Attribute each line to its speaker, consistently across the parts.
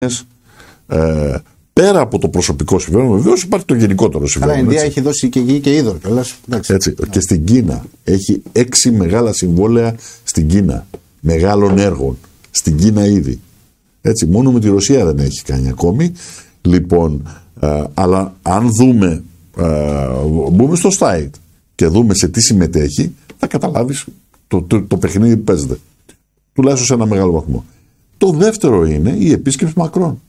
Speaker 1: πέρα από το προσωπικό συμφέρον, βεβαίως υπάρχει το γενικότερο συμφέρον.
Speaker 2: Αλλά η Ινδία έχει δώσει και γη και είδωρ.
Speaker 1: Έτσι. Και στην Κίνα έχει 6 μεγάλα συμβόλαια στην Κίνα. Μεγάλων έργων. Στην Κίνα ήδη. Έτσι, μόνο με τη Ρωσία δεν έχει κάνει ακόμη. Λοιπόν, αλλά αν δούμε, μπούμε στο site και δούμε σε τι συμμετέχει, θα καταλάβεις το παιχνίδι που παίζεται. Τουλάχιστον σε ένα μεγάλο βαθμό. Το δεύτερο είναι η επίσκεψη Μακρόν.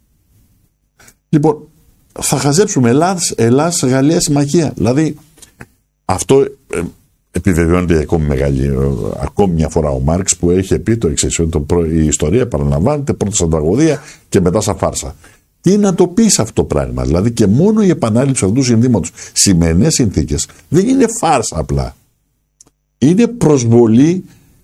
Speaker 1: Λοιπόν, θα χαζέψουμε Ελλάς-Γαλλία συμμαχία. Δηλαδή, αυτό επιβεβαιώνεται ακόμη μια φορά ο Μάρξ, που έχει πει το εξής: η ιστορία επαναλαμβάνεται πρώτα σαν τραγωδία και μετά σαν φάρσα. Τι να το πει αυτό το πράγμα? Δηλαδή, και μόνο η επανάληψη αυτού του συνθήματος στις σημερινές συνθήκες δεν είναι φάρσα απλά. Είναι προσβολή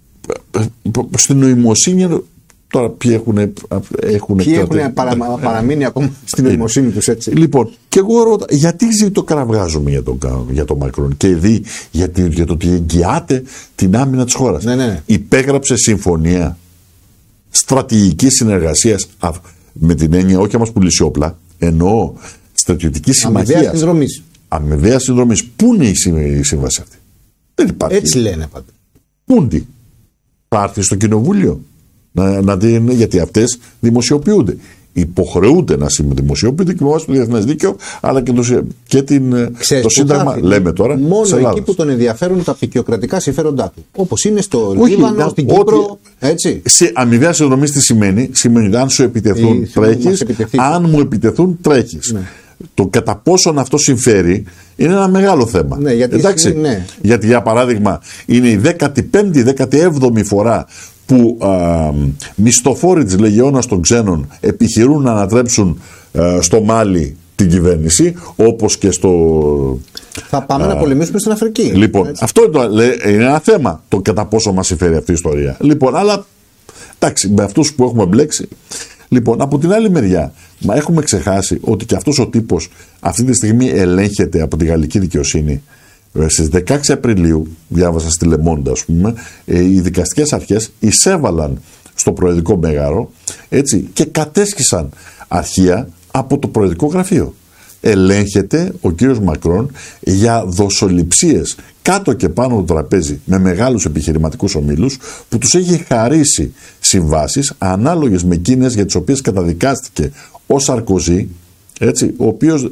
Speaker 1: στην νοημοσύνη. Τώρα ποιοι έχουν
Speaker 2: παραμείνει ακόμα στην νοημοσύνη τους, έτσι.
Speaker 1: Λοιπόν, και εγώ ρωτάω, γιατί το κραυγάζουμε για τον Μακρόν? Και για το ότι εγγυάται την άμυνα της χώρας.
Speaker 2: Ναι.
Speaker 1: Υπέγραψε συμφωνία στρατηγικής συνεργασίας, με την έννοια όχι να μας πουλήσει όπλα, εννοώ στρατιωτική συμμαχία. Αμοιβαία συνδρομής. Πού είναι η σύμβαση αυτή? Δεν υπάρχει.
Speaker 2: Έτσι λένε πάντα.
Speaker 1: Πούντι. Θα έρθει στο κοινοβούλιο. Γιατί αυτές δημοσιοποιούνται. Υποχρεούνται να δημοσιοποιούνται και με βάση το διεθνές δίκαιο, αλλά και το Σύνταγμα, λέμε τώρα.
Speaker 2: Μόνο εκεί που τον ενδιαφέρουν τα απεικιοκρατικά συμφέροντά του. Όπως είναι στο Λίβανο, στην Κύπρο. Έτσι.
Speaker 1: Σε αμοιβαία συνδρομή τι σημαίνει? Σημαίνει ότι αν σου επιτεθούν, τρέχεις. Αν μου επιτεθούν, τρέχεις. Ναι. Το κατά πόσον αυτό συμφέρει είναι ένα μεγάλο θέμα.
Speaker 2: Ναι,
Speaker 1: γιατί για παράδειγμα είναι η 15η, 17η φορά που μισθοφόροι της Λεγεώνας των Ξένων επιχειρούν να ανατρέψουν στο Μάλι την κυβέρνηση, όπως και στο...
Speaker 2: Θα πάμε να πολεμήσουμε στην Αφρική.
Speaker 1: Λοιπόν, έτσι. Αυτό είναι ένα θέμα, το κατά πόσο μας συμφέρει αυτή η ιστορία. Λοιπόν, αλλά εντάξει, με αυτούς που έχουμε μπλέξει. Λοιπόν, από την άλλη μεριά, έχουμε ξεχάσει ότι και αυτός ο τύπος αυτή τη στιγμή ελέγχεται από τη γαλλική δικαιοσύνη. Στις 16 Απριλίου, διάβασα στη Λεμόντα, ας πούμε, οι δικαστικές αρχές εισέβαλαν στο Προεδρικό Μέγαρο, έτσι, και κατέσχισαν αρχεία από το Προεδρικό Γραφείο. Ελέγχεται ο κύριος Μακρόν για δοσοληψίες κάτω και πάνω το τραπέζι με μεγάλους επιχειρηματικούς ομίλους, που τους έχει χαρίσει συμβάσεις ανάλογες με εκείνες για τις οποίες καταδικάστηκε ο Σαρκοζή, έτσι, ο οποίος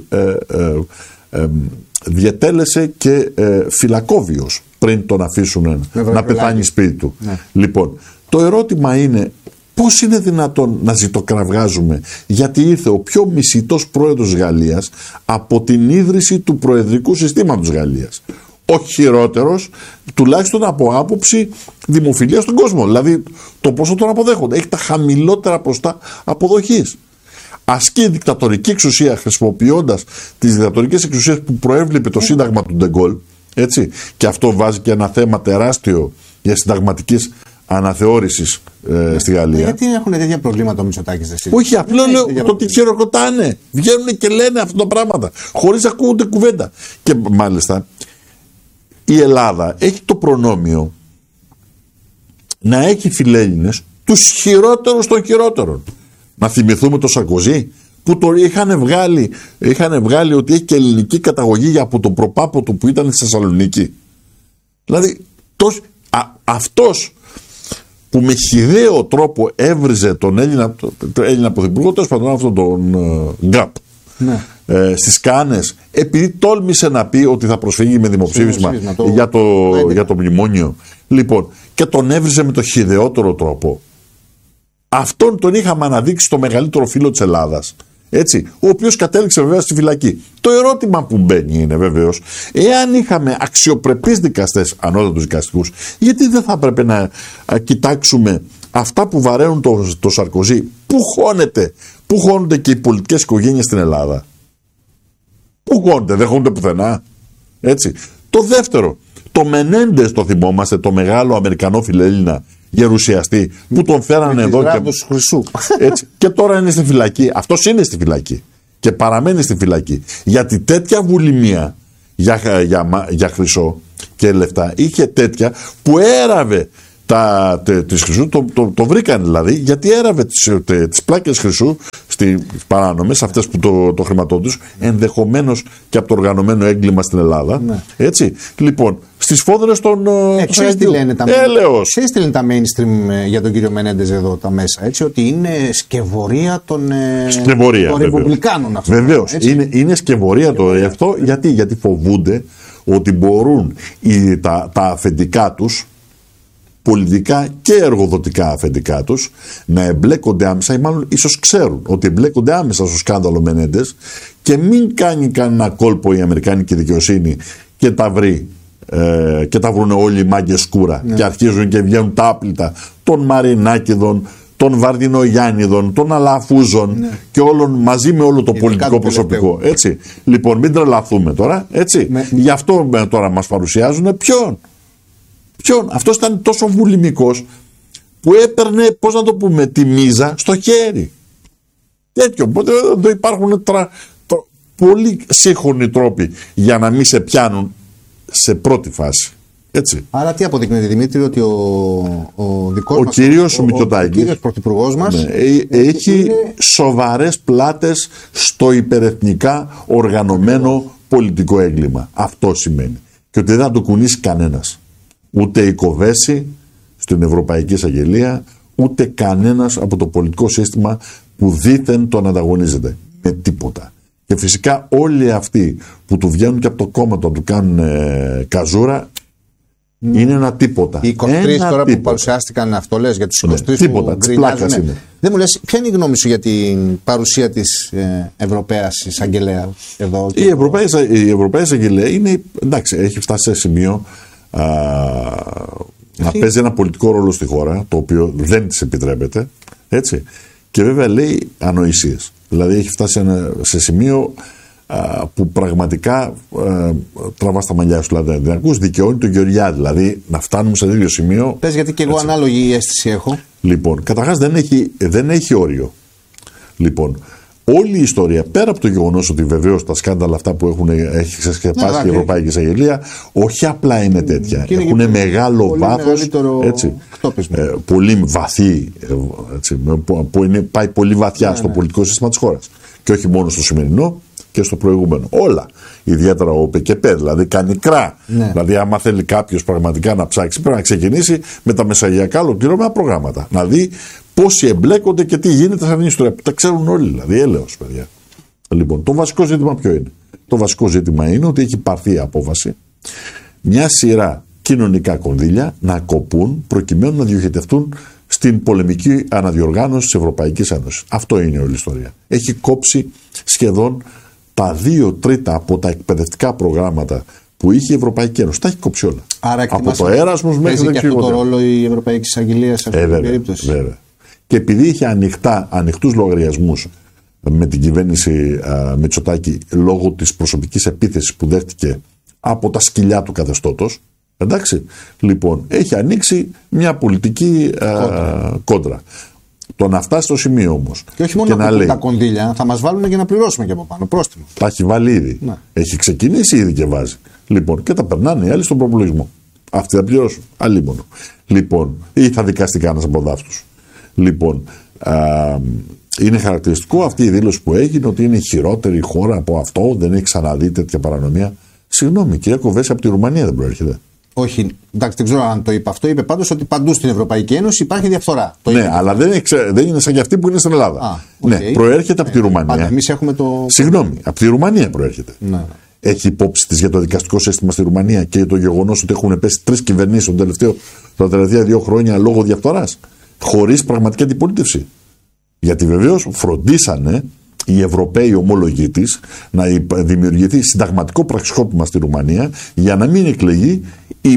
Speaker 1: διετέλεσε και φυλακόβιος πριν τον αφήσουν να πεθάνει σπίτι του. Ναι. Λοιπόν, το ερώτημα είναι πώς είναι δυνατόν να ζητοκραυγάζουμε γιατί ήρθε ο πιο μισητός πρόεδρος Γαλλίας από την ίδρυση του προεδρικού συστήματος Γαλλίας. Ο χειρότερος, τουλάχιστον από άποψη δημοφιλίας στον κόσμο. Δηλαδή το πόσο τον αποδέχονται. Έχει τα χαμηλότερα ποστά αποδοχής. Ασκεί δικτατορική εξουσία χρησιμοποιώντας τις δικτατορικές εξουσίες που προέβλεπε το Σύνταγμα του Ντεγκόλ, έτσι, και αυτό βάζει και ένα θέμα τεράστιο για συνταγματικής αναθεώρησης στη Γαλλία.
Speaker 2: Γιατί έχουν τέτοια προβλήματα ο Μητσοτάκης?
Speaker 1: Όχι, απλά λέω το ότι χειροκροτάνε. Βγαίνουν και λένε αυτά τα πράγματα χωρίς να ακούγονται κουβέντα. Και μάλιστα η Ελλάδα έχει το προνόμιο να έχει φιλέλληνες τους χειρότερους των χειρότερων. Να θυμηθούμε το Σαρκοζή που το είχαν βγάλει ότι έχει και ελληνική καταγωγή από τον προπάπο του που ήταν στη Θεσσαλονίκη. Δηλαδή αυτός που με χυδαίο τρόπο έβριζε τον Έλληνα πρωθυπουργό, τέλος πάντων αυτόν τον Γκάπ, ναι, στις Κάνες, επειδή τόλμησε να πει ότι θα προσφύγει με δημοψήφισμα για το μνημόνιο, λοιπόν, και τον έβριζε με το χυδαιότερο τρόπο. Αυτόν τον είχαμε αναδείξει το μεγαλύτερο φίλο της Ελλάδας, έτσι, ο οποίος κατέληξε βέβαια στη φυλακή. Το ερώτημα που μπαίνει είναι βεβαίως, εάν είχαμε αξιοπρεπείς δικαστές, ανώτατους δικαστικούς, γιατί δεν θα έπρεπε να κοιτάξουμε αυτά που βαραίνουν το Σαρκοζή? Πού χώνονται και οι πολιτικές οικογένειες στην Ελλάδα? Πού χώνονται? Δεν χώνονται πουθενά. Έτσι. Το δεύτερο, το Μενέντες το θυμόμαστε, το μεγάλο Αμερικανό φιλέλληνα γερουσιαστή που τον φέρανε εδώ και τώρα είναι στη φυλακή. Αυτός είναι στη φυλακή και παραμένει στη φυλακή, γιατί τέτοια βουλημία για χρυσό και λεφτά είχε τέτοια που έραβε της χρυσού, το βρήκαν δηλαδή, γιατί έραβε τις πλάκες χρυσού στις παράνομες, αυτές που το χρηματοδοτούν, ενδεχομένως και από το οργανωμένο έγκλημα στην Ελλάδα. Ναι. Έτσι. Λοιπόν, στις φόδρες των
Speaker 2: ξέρεις τι λένε τα mainstream για τον κύριο Μενέντες εδώ τα μέσα, έτσι, ότι είναι σκευωρία των Ρεπουμπλικάνων αυτό.
Speaker 1: Βεβαίως, είναι σκευωρία αυτό, γιατί φοβούνται ότι μπορούν τα αφεντικά τους, πολιτικά και εργοδοτικά αφεντικά τους, να εμπλέκονται άμεσα, ή μάλλον ίσως ξέρουν ότι εμπλέκονται άμεσα στο σκάνδαλο Μενέντες, και μην κάνει κανένα κόλπο η αμερικάνικη δικαιοσύνη και τα βρει και τα βρουν όλοι οι μάγκες σκούρα, και αρχίζουν και βγαίνουν τα άπλυτα των Μαρινάκηδων, των Βαρδινογιάννηδων, των Αλαφούζων και όλων, μαζί με όλο το πολιτικό προσωπικό. Έτσι. Λοιπόν, μην τρελαθούμε τώρα. Έτσι. Γι' αυτό τώρα μας παρουσιάζουν ποιον. Αυτός ήταν τόσο βουλημικός που έπαιρνε, πώς να το πούμε, τη μίζα στο χέρι. Τέτοιο. Οπότε εδώ υπάρχουν πολύ σύγχρονοι τρόποι για να μην σε πιάνουν σε πρώτη φάση. Έτσι.
Speaker 2: Άρα τι αποδεικνύεται, Δημήτρη, ότι ο
Speaker 1: κύριος Μητσοτάκης,
Speaker 2: ο κύριος πρωθυπουργός μας,
Speaker 1: έχει σοβαρές πλάτες στο υπερεθνικά οργανωμένο πολιτικό έγκλημα. Αυτό σημαίνει. Και ότι δεν θα το κουνήσει κανένας. Ούτε η Κοβέση στην Ευρωπαϊκή Εισαγγελία, ούτε κανένας από το πολιτικό σύστημα που δήθεν τον ανταγωνίζεται. Με τίποτα. Και φυσικά όλοι αυτοί που του βγαίνουν και από το κόμμα του κάνουν καζούρα, είναι ένα τίποτα.
Speaker 2: Οι 23 τώρα που παρουσιάστηκαν, αυτό λες για τους 23
Speaker 1: τίποτα, της πλάκας είναι.
Speaker 2: Δεν μου λες, ποια είναι η γνώμη σου για την παρουσία της Ευρωπαίας Εισαγγελέα εδώ?
Speaker 1: Η Ευρωπαία Εισαγγελέα είναι, εντάξει, έχει φτάσει σε σημείο να παίζει ένα πολιτικό ρόλο στη χώρα, το οποίο δεν της επιτρέπεται, έτσι, και βέβαια λέει ανοησίες. Δηλαδή έχει φτάσει σε σημείο που πραγματικά τραβά στα μαλλιά σου. Δηλαδή, δεν ακούς, δικαιώνει τον Γεωργιάδη. Δηλαδή να φτάνουμε σε τέτοιο σημείο.
Speaker 2: Πες, γιατί και εγώ ανάλογη αίσθηση έχω.
Speaker 1: Λοιπόν, καταρχάς δεν έχει όριο. Λοιπόν, όλη η ιστορία, πέρα από το γεγονός ότι βεβαίως τα σκάνδαλα αυτά που έχει ξεσκεπάσει η Ευρωπαϊκή Εισαγγελία, όχι απλά είναι τέτοια. Έχουν μεγάλο βάθος. Πολύ βαθύ. Έτσι, που πάει πολύ βαθιά στο πολιτικό σύστημα της χώρας. Και όχι μόνο στο σημερινό και στο προηγούμενο. Όλα. Ιδιαίτερα ο ΠΚΠ, δηλαδή κάνει κρά. Ναι. Δηλαδή, άμα θέλει κάποιος πραγματικά να ψάξει, πρέπει να ξεκινήσει με τα μεσαγειακά ολοκληρωμένα προγράμματα. Να δει πόσοι εμπλέκονται και τι γίνεται σαν ιστορία. Τα ξέρουν όλοι, δηλαδή, έλεος, παιδιά. Λοιπόν, το βασικό ζήτημα ποιο είναι? Το βασικό ζήτημα είναι ότι έχει πάρθει η απόφαση μια σειρά κοινωνικά κονδύλια να κοπούν προκειμένου να διοχετευτούν στην πολεμική αναδιοργάνωση της Ευρωπαϊκής Ένωσης. Αυτό είναι όλη η ιστορία. Έχει κόψει σχεδόν τα 2/3 από τα εκπαιδευτικά προγράμματα που είχε η Ευρωπαϊκή Ένωση. Τα έχει κόψει όλα.
Speaker 2: Άρα,
Speaker 1: από το Έρασμους μέχρι
Speaker 2: το και αυτό το ρόλο η Ευρωπαϊκή Εισαγγελία σε αυτή την περίπτωση.
Speaker 1: Βέβαια. Και επειδή είχε ανοιχτούς λογαριασμούς με την κυβέρνηση Μητσοτάκη λόγω της προσωπικής επίθεσης που δέχτηκε από τα σκυλιά του καθεστώτος, εντάξει, λοιπόν, έχει ανοίξει μια πολιτική κόντρα. Το να φτάσει στο σημείο όμως.
Speaker 2: Και όχι μόνο να λέει, τα κονδύλια, θα μας βάλουν και να πληρώσουμε και από πάνω. Πρόστιμο.
Speaker 1: Τα έχει βάλει ήδη. Να. Έχει ξεκινήσει ήδη και βάζει. Λοιπόν, και τα περνάνε οι άλλοι στον προπολογισμό. Αυτοί θα πληρώσουν. Αλίμονο. Λοιπόν, ή θα δικαστεί κανένας από δάφτους. Λοιπόν, είναι χαρακτηριστικό αυτή η δήλωση που έγινε ότι είναι η χειρότερη χώρα από αυτό, δεν έχει ξαναδεί τέτοια παρανομία. Συγγνώμη, κυρία Κοβέση, από τη Ρουμανία δεν προέρχεται?
Speaker 2: Όχι, εντάξει, δεν ξέρω αν το είπε αυτό. Είπε πάντως ότι παντού στην Ευρωπαϊκή Ένωση υπάρχει διαφθορά.
Speaker 1: Ναι, αλλά δεν είναι σαν και αυτή που είναι στην Ελλάδα. Ναι, προέρχεται από τη Ρουμανία.
Speaker 2: Εμείς έχουμε το.
Speaker 1: Συγγνώμη, από τη Ρουμανία προέρχεται. Ναι. Έχει υπόψη της για το δικαστικό σύστημα στη Ρουμανία και το γεγονός ότι έχουν πέσει 3 κυβερνήσεις τα τελευταία 2 χρόνια λόγω διαφθοράς, χωρίς πραγματική αντιπολίτευση. Γιατί βεβαίως φροντίσανε οι Ευρωπαίοι ομόλογοι της να δημιουργηθεί συνταγματικό πραξικόπημα στη Ρουμανία για να μην εκλεγεί η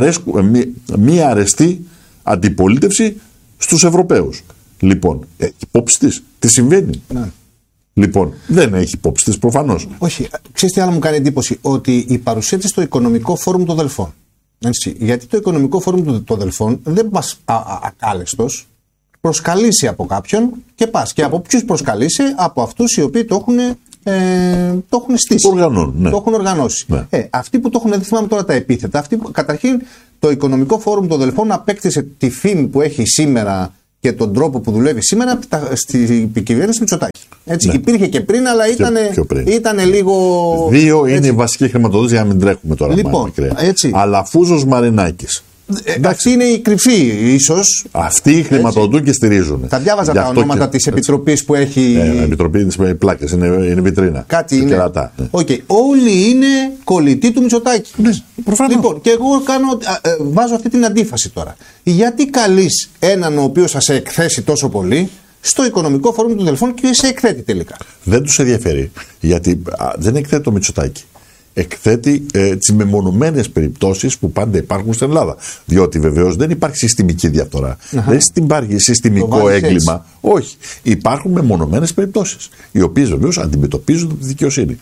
Speaker 1: μία αρεστή αντιπολίτευση στους Ευρωπαίους. Λοιπόν, έχει υπόψη της τι συμβαίνει? Ναι. Λοιπόν, δεν έχει υπόψη της προφανώς.
Speaker 2: Όχι, ξέρεις τι άλλο μου κάνει εντύπωση? Ότι η παρουσία της στο Οικονομικό Φόρουμ των Δελφών. Έτσι, γιατί το Οικονομικό Φόρουμ των Δελφών δεν πας ακάλεστος. Προσκαλήσει από κάποιον και πας. Και από ποιους προσκαλήσει? Από αυτούς οι οποίοι το έχουν στήσει.
Speaker 1: Ναι.
Speaker 2: Το έχουν οργανώσει. Ναι. Αυτοί που το έχουν, δεν θυμάμαι τώρα τα επίθετα, αυτοί που καταρχήν το Οικονομικό Φόρουμ των Δελφών απέκτησε τη φήμη που έχει σήμερα και τον τρόπο που δουλεύει σήμερα στη κυβέρνηση Μητσοτάκη. Έτσι, ναι. Υπήρχε και πριν, αλλά ήταν λίγο.
Speaker 1: Δύο είναι οι βασικοί χρηματοδότες, για να μην τρέχουμε τώρα.
Speaker 2: Λοιπόν,
Speaker 1: Αλαφούζος, Μαρινάκης.
Speaker 2: Αυτή είναι η κρυφή, ίσως.
Speaker 1: Αυτοί οι χρηματοδοτούν και στηρίζουν.
Speaker 2: Θα διάβαζα τα ονόματα της επιτροπής που έχει.
Speaker 1: Η επιτροπή της πλάκες, είναι βιτρίνα.
Speaker 2: Κάτι είναι.
Speaker 1: Κερατά, ναι.
Speaker 2: Okay. Όλοι είναι κολλητοί του Μητσοτάκη.
Speaker 1: Ναι, προφανώς.
Speaker 2: Λοιπόν, και εγώ βάζω αυτή την αντίφαση τώρα. Γιατί καλείς έναν ο οποίος θα σε εκθέσει τόσο πολύ στο Οικονομικό Φόρουμ των Δελφών και σε εκθέτει τελικά?
Speaker 1: Δεν τους ενδιαφέρει. Γιατί δεν εκθέτει το Μητσοτάκη. Εκθέτει τις μεμονωμένες περιπτώσεις που πάντα υπάρχουν στην Ελλάδα. Διότι βεβαίως δεν υπάρχει συστημική διαφθορά. Δεν υπάρχει συστημικό έγκλημα. Όχι. Υπάρχουν μεμονωμένες περιπτώσεις, οι οποίες βεβαίως αντιμετωπίζονται από τη δικαιοσύνη.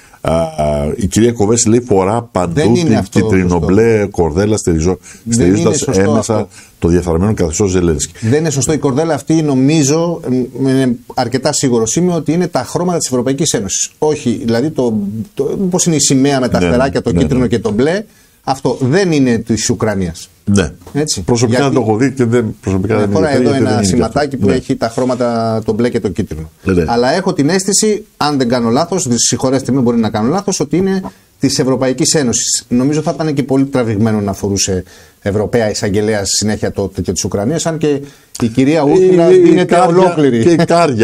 Speaker 1: Η κυρία Κοβέση λέει φορά παντού την κυτρινομπλε κορδέλα στηρίζοντας έμεσα το διαφθαρμένο καθεστώς Ζελένσκι.
Speaker 2: Δεν είναι σωστό. Η κορδέλα αυτή, νομίζω, αρκετά σίγουρος είμαι ότι είναι τα χρώματα της Ευρωπαϊκής Ένωσης. Όχι, δηλαδή πώς είναι η σημαία με τα αστεράκια, το κίτρινο και το μπλε. Αυτό δεν είναι της Ουκρανίας.
Speaker 1: Ναι. Έτσι. Προσωπικά δεν το έχω δει και προσωπικά δεν
Speaker 2: φορά εδώ ένα σηματάκι που έχει τα χρώματα το μπλε και το κίτρινο. Αλλά έχω την αίσθηση, αν δεν κάνω λάθος, συγχωρέστε με, μπορεί να κάνω λάθος, ότι είναι της Ευρωπαϊκής Ένωσης. Νομίζω θα ήταν και πολύ τραβηγμένο να αφορούσε Ευρωπαία εισαγγελέα συνέχεια το τέτοιο της Ουκρανίας, αν και η κυρία Ούργυρα δίνεται ολόκληρη.
Speaker 1: Και η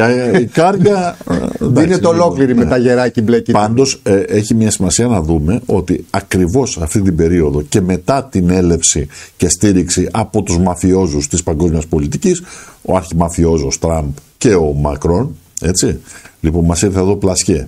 Speaker 1: Κάρια
Speaker 2: δίνεται ολόκληρη με τα γεράκι μπλε κίτρινο.
Speaker 1: Πάντως έχει μια σημασία να δούμε ότι ακριβώς αυτή την περίοδο και μετά την έλευση και στήριξη από τους μαφιόζους της παγκόσμιας πολιτικής, ο αρχιμαφιόζος Τραμπ και ο Μακρόν, έτσι, λοιπόν μας ήρθε εδώ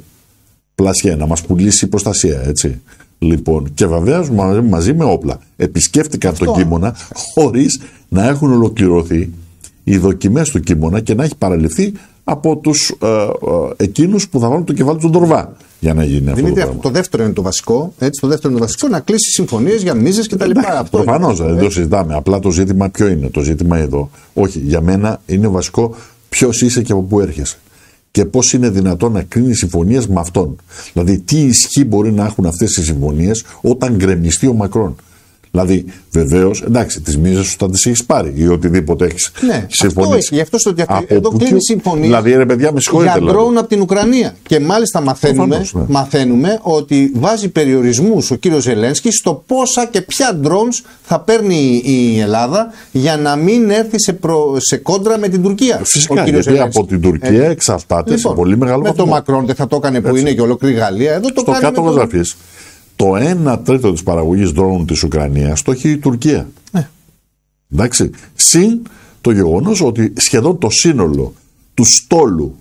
Speaker 1: πλασιέ να μας πουλήσει προστασία, έτσι. Λοιπόν, και βεβαίως μαζί με όπλα επισκέφτηκαν τον Κίμωνα χωρίς να έχουν ολοκληρωθεί οι δοκιμές του Κίμωνα και να έχει παραληφθεί από τους εκείνους που θα βάλουν το κεφάλι του Ντορβά για να γίνει αυτό.
Speaker 2: Δημήτρη, το δεύτερο είναι το βασικό. Έτσι, το δεύτερο είναι το βασικό, να κλείσει συμφωνίες για μίζες κτλ.
Speaker 1: Προφανώς δεν το συζητάμε. Απλά το ζήτημα ποιο είναι? Το ζήτημα εδώ, όχι, για μένα είναι βασικό ποιος είσαι και από πού έρχεσαι. Και πώς είναι δυνατόν να κρίνει συμφωνίες με αυτόν. Δηλαδή, τι ισχύ μπορεί να έχουν αυτές οι συμφωνίες όταν γκρεμιστεί ο Μακρόν. Δηλαδή, βεβαίως, εντάξει, τις μίζες σου θα τις έχεις πάρει ή οτιδήποτε έχεις συμφωνήσει.
Speaker 2: Γι' αυτό στο εδώ κλείνει συμφωνία.
Speaker 1: Δηλαδή, ρε παιδιά, με συγχωρείτε.
Speaker 2: Για drone από την Ουκρανία. Και μάλιστα μαθαίνουμε ότι βάζει περιορισμούς ο κύριος Ζελένσκι στο πόσα και ποια drones θα παίρνει η Ελλάδα για να μην έρθει σε κόντρα με την Τουρκία.
Speaker 1: Φυσικά, γιατί από την Τουρκία εξαρτάται σε πολύ μεγάλο βαθμό.
Speaker 2: Με τον Μακρόν δεν θα το έκανε που είναι και ολόκληρη Γαλλία. Εδώ το κάνει.
Speaker 1: Στο κάτω γραφής. Το 1/3 της παραγωγής drone της Ουκρανίας το έχει η Τουρκία. Εντάξει. Συν το γεγονός ότι σχεδόν το σύνολο του στόλου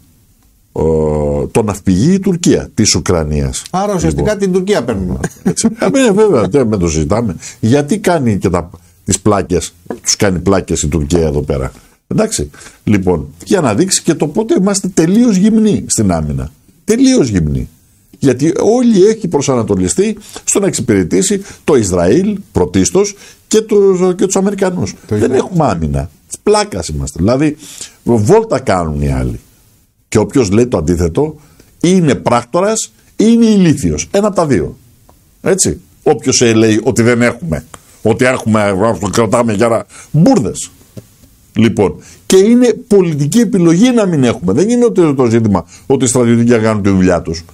Speaker 1: το ναυπηγεί η Τουρκία της Ουκρανίας.
Speaker 2: Άρα ουσιαστικά την Τουρκία παίρνουμε.
Speaker 1: Βέβαια, δεν το συζητάμε. Γιατί κάνει και τις πλάκες, τους κάνει πλάκες η Τουρκία εδώ πέρα. Εντάξει. Λοιπόν, για να δείξει και το πότε είμαστε τελείως γυμνοί στην άμυνα. Τελείως γυμνοί. Γιατί όλοι έχει προσανατολιστεί στο να εξυπηρετήσει το Ισραήλ πρωτίστως και τους Αμερικανούς. Δεν έχουμε άμυνα. Της πλάκας είμαστε. Δηλαδή, βόλτα κάνουν οι άλλοι. Και όποιος λέει το αντίθετο, είναι πράκτορας ή είναι ηλίθιος. Ένα από τα δύο. Έτσι. Όποιος λέει ότι δεν έχουμε, ότι έχουμε, το κρατάμε για μπουρδες. Λοιπόν, και είναι πολιτική επιλογή να μην έχουμε. Δεν είναι το ζήτημα ότι οι στρατιωτικοί κάνουν τη δουλειά τους.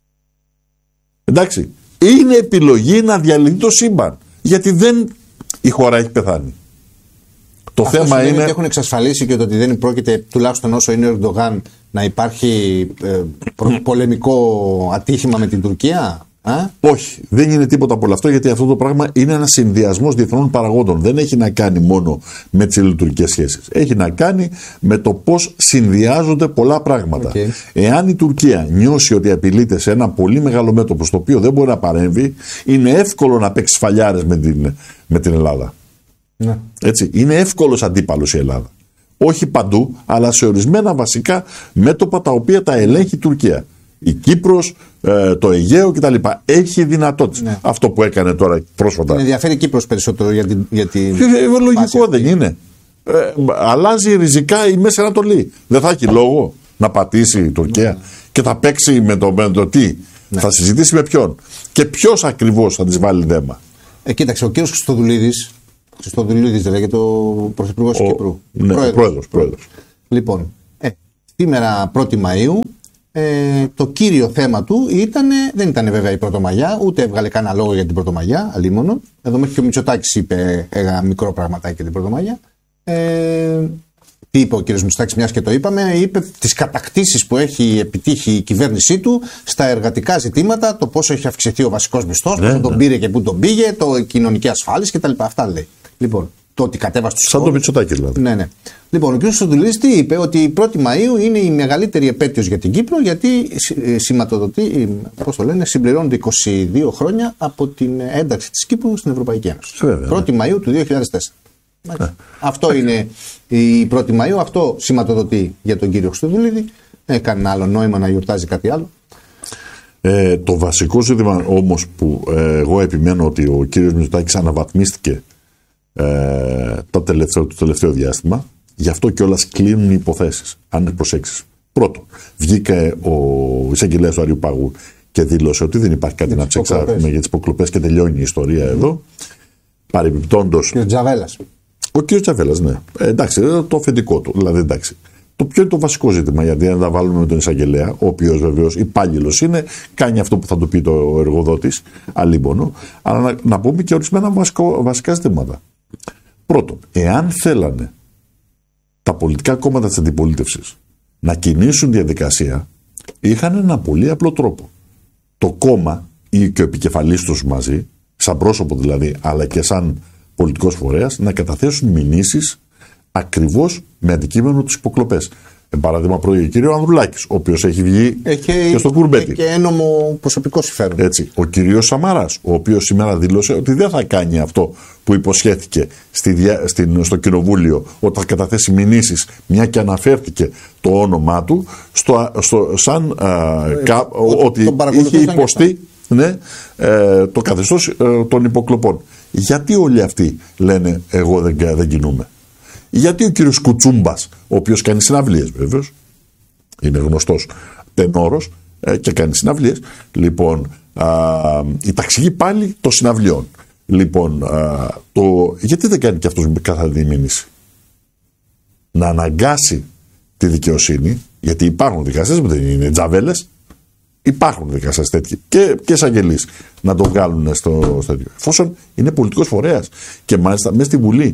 Speaker 1: Εντάξει, είναι επιλογή να διαλυθεί το σύμπαν. Γιατί η χώρα έχει πεθάνει. Το
Speaker 2: αυτό
Speaker 1: θέμα είναι
Speaker 2: ότι έχουν εξασφαλίσει και ότι δεν πρόκειται, τουλάχιστον όσο είναι ο Ερντογάν, να υπάρχει πολεμικό ατύχημα με την Τουρκία.
Speaker 1: Όχι, δεν είναι τίποτα από όλο αυτό, γιατί αυτό το πράγμα είναι ένας συνδυασμός διεθνών παραγόντων. Δεν έχει να κάνει μόνο με τις ελληνοτουρκικές σχέσεις. Έχει να κάνει με το πώς συνδυάζονται πολλά πράγματα. Εάν η Τουρκία νιώσει ότι απειλείται σε ένα πολύ μεγάλο μέτωπο στο οποίο δεν μπορεί να παρέμβει, είναι εύκολο να παίξει φαλιάρες με την Ελλάδα. Ναι. Έτσι, είναι εύκολος αντίπαλος η Ελλάδα. Όχι παντού, αλλά σε ορισμένα βασικά μέτωπα τα οποία τα ελέγχει η Τουρκία. Η Κύπρος, το Αιγαίο κτλ. Έχει δυνατότητες. Ναι. Αυτό που έκανε τώρα πρόσφατα.
Speaker 2: Την ενδιαφέρει η Κύπρος περισσότερο για την.
Speaker 1: Λογικό δεν είναι. Αλλάζει ριζικά η Μέση Ανατολή. Δεν θα έχει λόγο να πατήσει η Τουρκία και θα παίξει με το τι. Ναι. Θα συζητήσει με ποιον. Και ποιος ακριβώς θα της βάλει δέμα.
Speaker 2: Κοίταξε, ο κύριος Χριστοδουλίδης Χριστοδουλίδης, δηλαδή, το πρωθυπουργός του Κύπρου.
Speaker 1: Ναι, πρόεδρος.
Speaker 2: Λοιπόν, σήμερα 1η Μαΐου, το κύριο θέμα του δεν ήταν βέβαια η Πρωτομαγιά, ούτε έβγαλε κανένα λόγο για την Πρωτομαγιά, αλίμονο. Εδώ μέχρι και ο Μητσοτάκης είπε ένα μικρό πραγματάκι για την Πρωτομαγιά. Τι είπε ο κ. Μητσοτάκης, μιας και το είπαμε, είπε τις κατακτήσεις που έχει επιτύχει η κυβέρνησή του στα εργατικά ζητήματα, το πόσο έχει αυξηθεί ο βασικός μισθός, πού τον πήρε και πού τον πήγε, το κοινωνική ασφάλιση κτλ. Αυτά λέει. Λοιπόν, το ότι κατέβασε τους
Speaker 1: σαν το Μητσοτάκη δηλαδή.
Speaker 2: Ναι. Λοιπόν, ο κ. Χριστοδουλίδης τι είπε, ότι η 1η Μαΐου είναι η μεγαλύτερη επέτειος για την Κύπρο, γιατί σηματοδοτεί, συμπληρώνονται 22 χρόνια από την ένταξη της Κύπρου στην Ευρωπαϊκή Ένωση. 1η Μαΐου του 2004. Αυτό είναι η 1η Μαΐου, αυτό σηματοδοτεί για τον κύριο Χριστοδουλίδη. Έκανε άλλο νόημα να γιορτάζει κάτι άλλο.
Speaker 1: Το βασικό ζήτημα όμως που εγώ επιμένω ότι ο κύριος Μητσοτάκης αναβαθμίστηκε το τελευταίο διάστημα, γι' αυτό κιόλας κλείνουν οι υποθέσεις. Αν προσέξεις. Πρώτον, βγήκε ο εισαγγελέας του Αριουπάγου και δήλωσε ότι δεν υπάρχει κάτι να ψεξάρουμε για τις υποκλοπές και τελειώνει η ιστορία εδώ. Παρεμπιπτόντως.
Speaker 2: Ο Τζαβέλας.
Speaker 1: Ο κ. Τζαβέλας, ναι. Εντάξει, το αφεντικό του. Δηλαδή, εντάξει. Ποιο είναι το βασικό ζήτημα, γιατί αν τα βάλουμε με τον εισαγγελέα, ο οποίος βεβαίως υπάλληλος είναι, κάνει αυτό που θα του πει το εργοδότης, αλίμονο, αλλά να πούμε και ορισμένα βασικά ζητήματα. Πρώτον, εάν θέλανε τα πολιτικά κόμματα της αντιπολίτευσης να κινήσουν διαδικασία, είχαν ένα πολύ απλό τρόπο. Το κόμμα ή και ο επικεφαλής τους μαζί, σαν πρόσωπο δηλαδή, αλλά και σαν πολιτικός φορέας, να καταθέσουν μηνύσεις ακριβώς με αντικείμενο τις υποκλοπές. Παράδειγμα, ο κύριο Ανδρουλάκης, ο οποίος έχει βγει και στο Κουρμπέτι.
Speaker 2: Και ένομο προσωπικό συμφέρον.
Speaker 1: Έτσι. Ο κύριος Σαμαράς, ο οποίος σήμερα δήλωσε ότι δεν θα κάνει αυτό που υποσχέθηκε στο Κοινοβούλιο, ότι θα καταθέσει μηνύσεις, μια και αναφέρθηκε το όνομά του, σαν ότι είχε υποστεί το καθεστώς των υποκλοπών. Γιατί όλοι αυτοί λένε εγώ δεν κινούμαι? Γιατί ο κύριος Κουτσούμπας, ο οποίος κάνει συναυλίες βεβαίως, είναι γνωστός τενόρος και κάνει συναυλίες, λοιπόν, η ταξική πάλι των συναυλιών. Λοιπόν, γιατί δεν κάνει και αυτός με καθαρή μήνυση? Να αναγκάσει τη δικαιοσύνη, γιατί υπάρχουν δικαστές, δεν είναι τζαβέλες, υπάρχουν δικαστές τέτοιοι και εισαγγελείς να το βγάλουν στο τέτοιο. Εφόσον είναι πολιτικός φορέας και μάλιστα μέσα στη Βουλή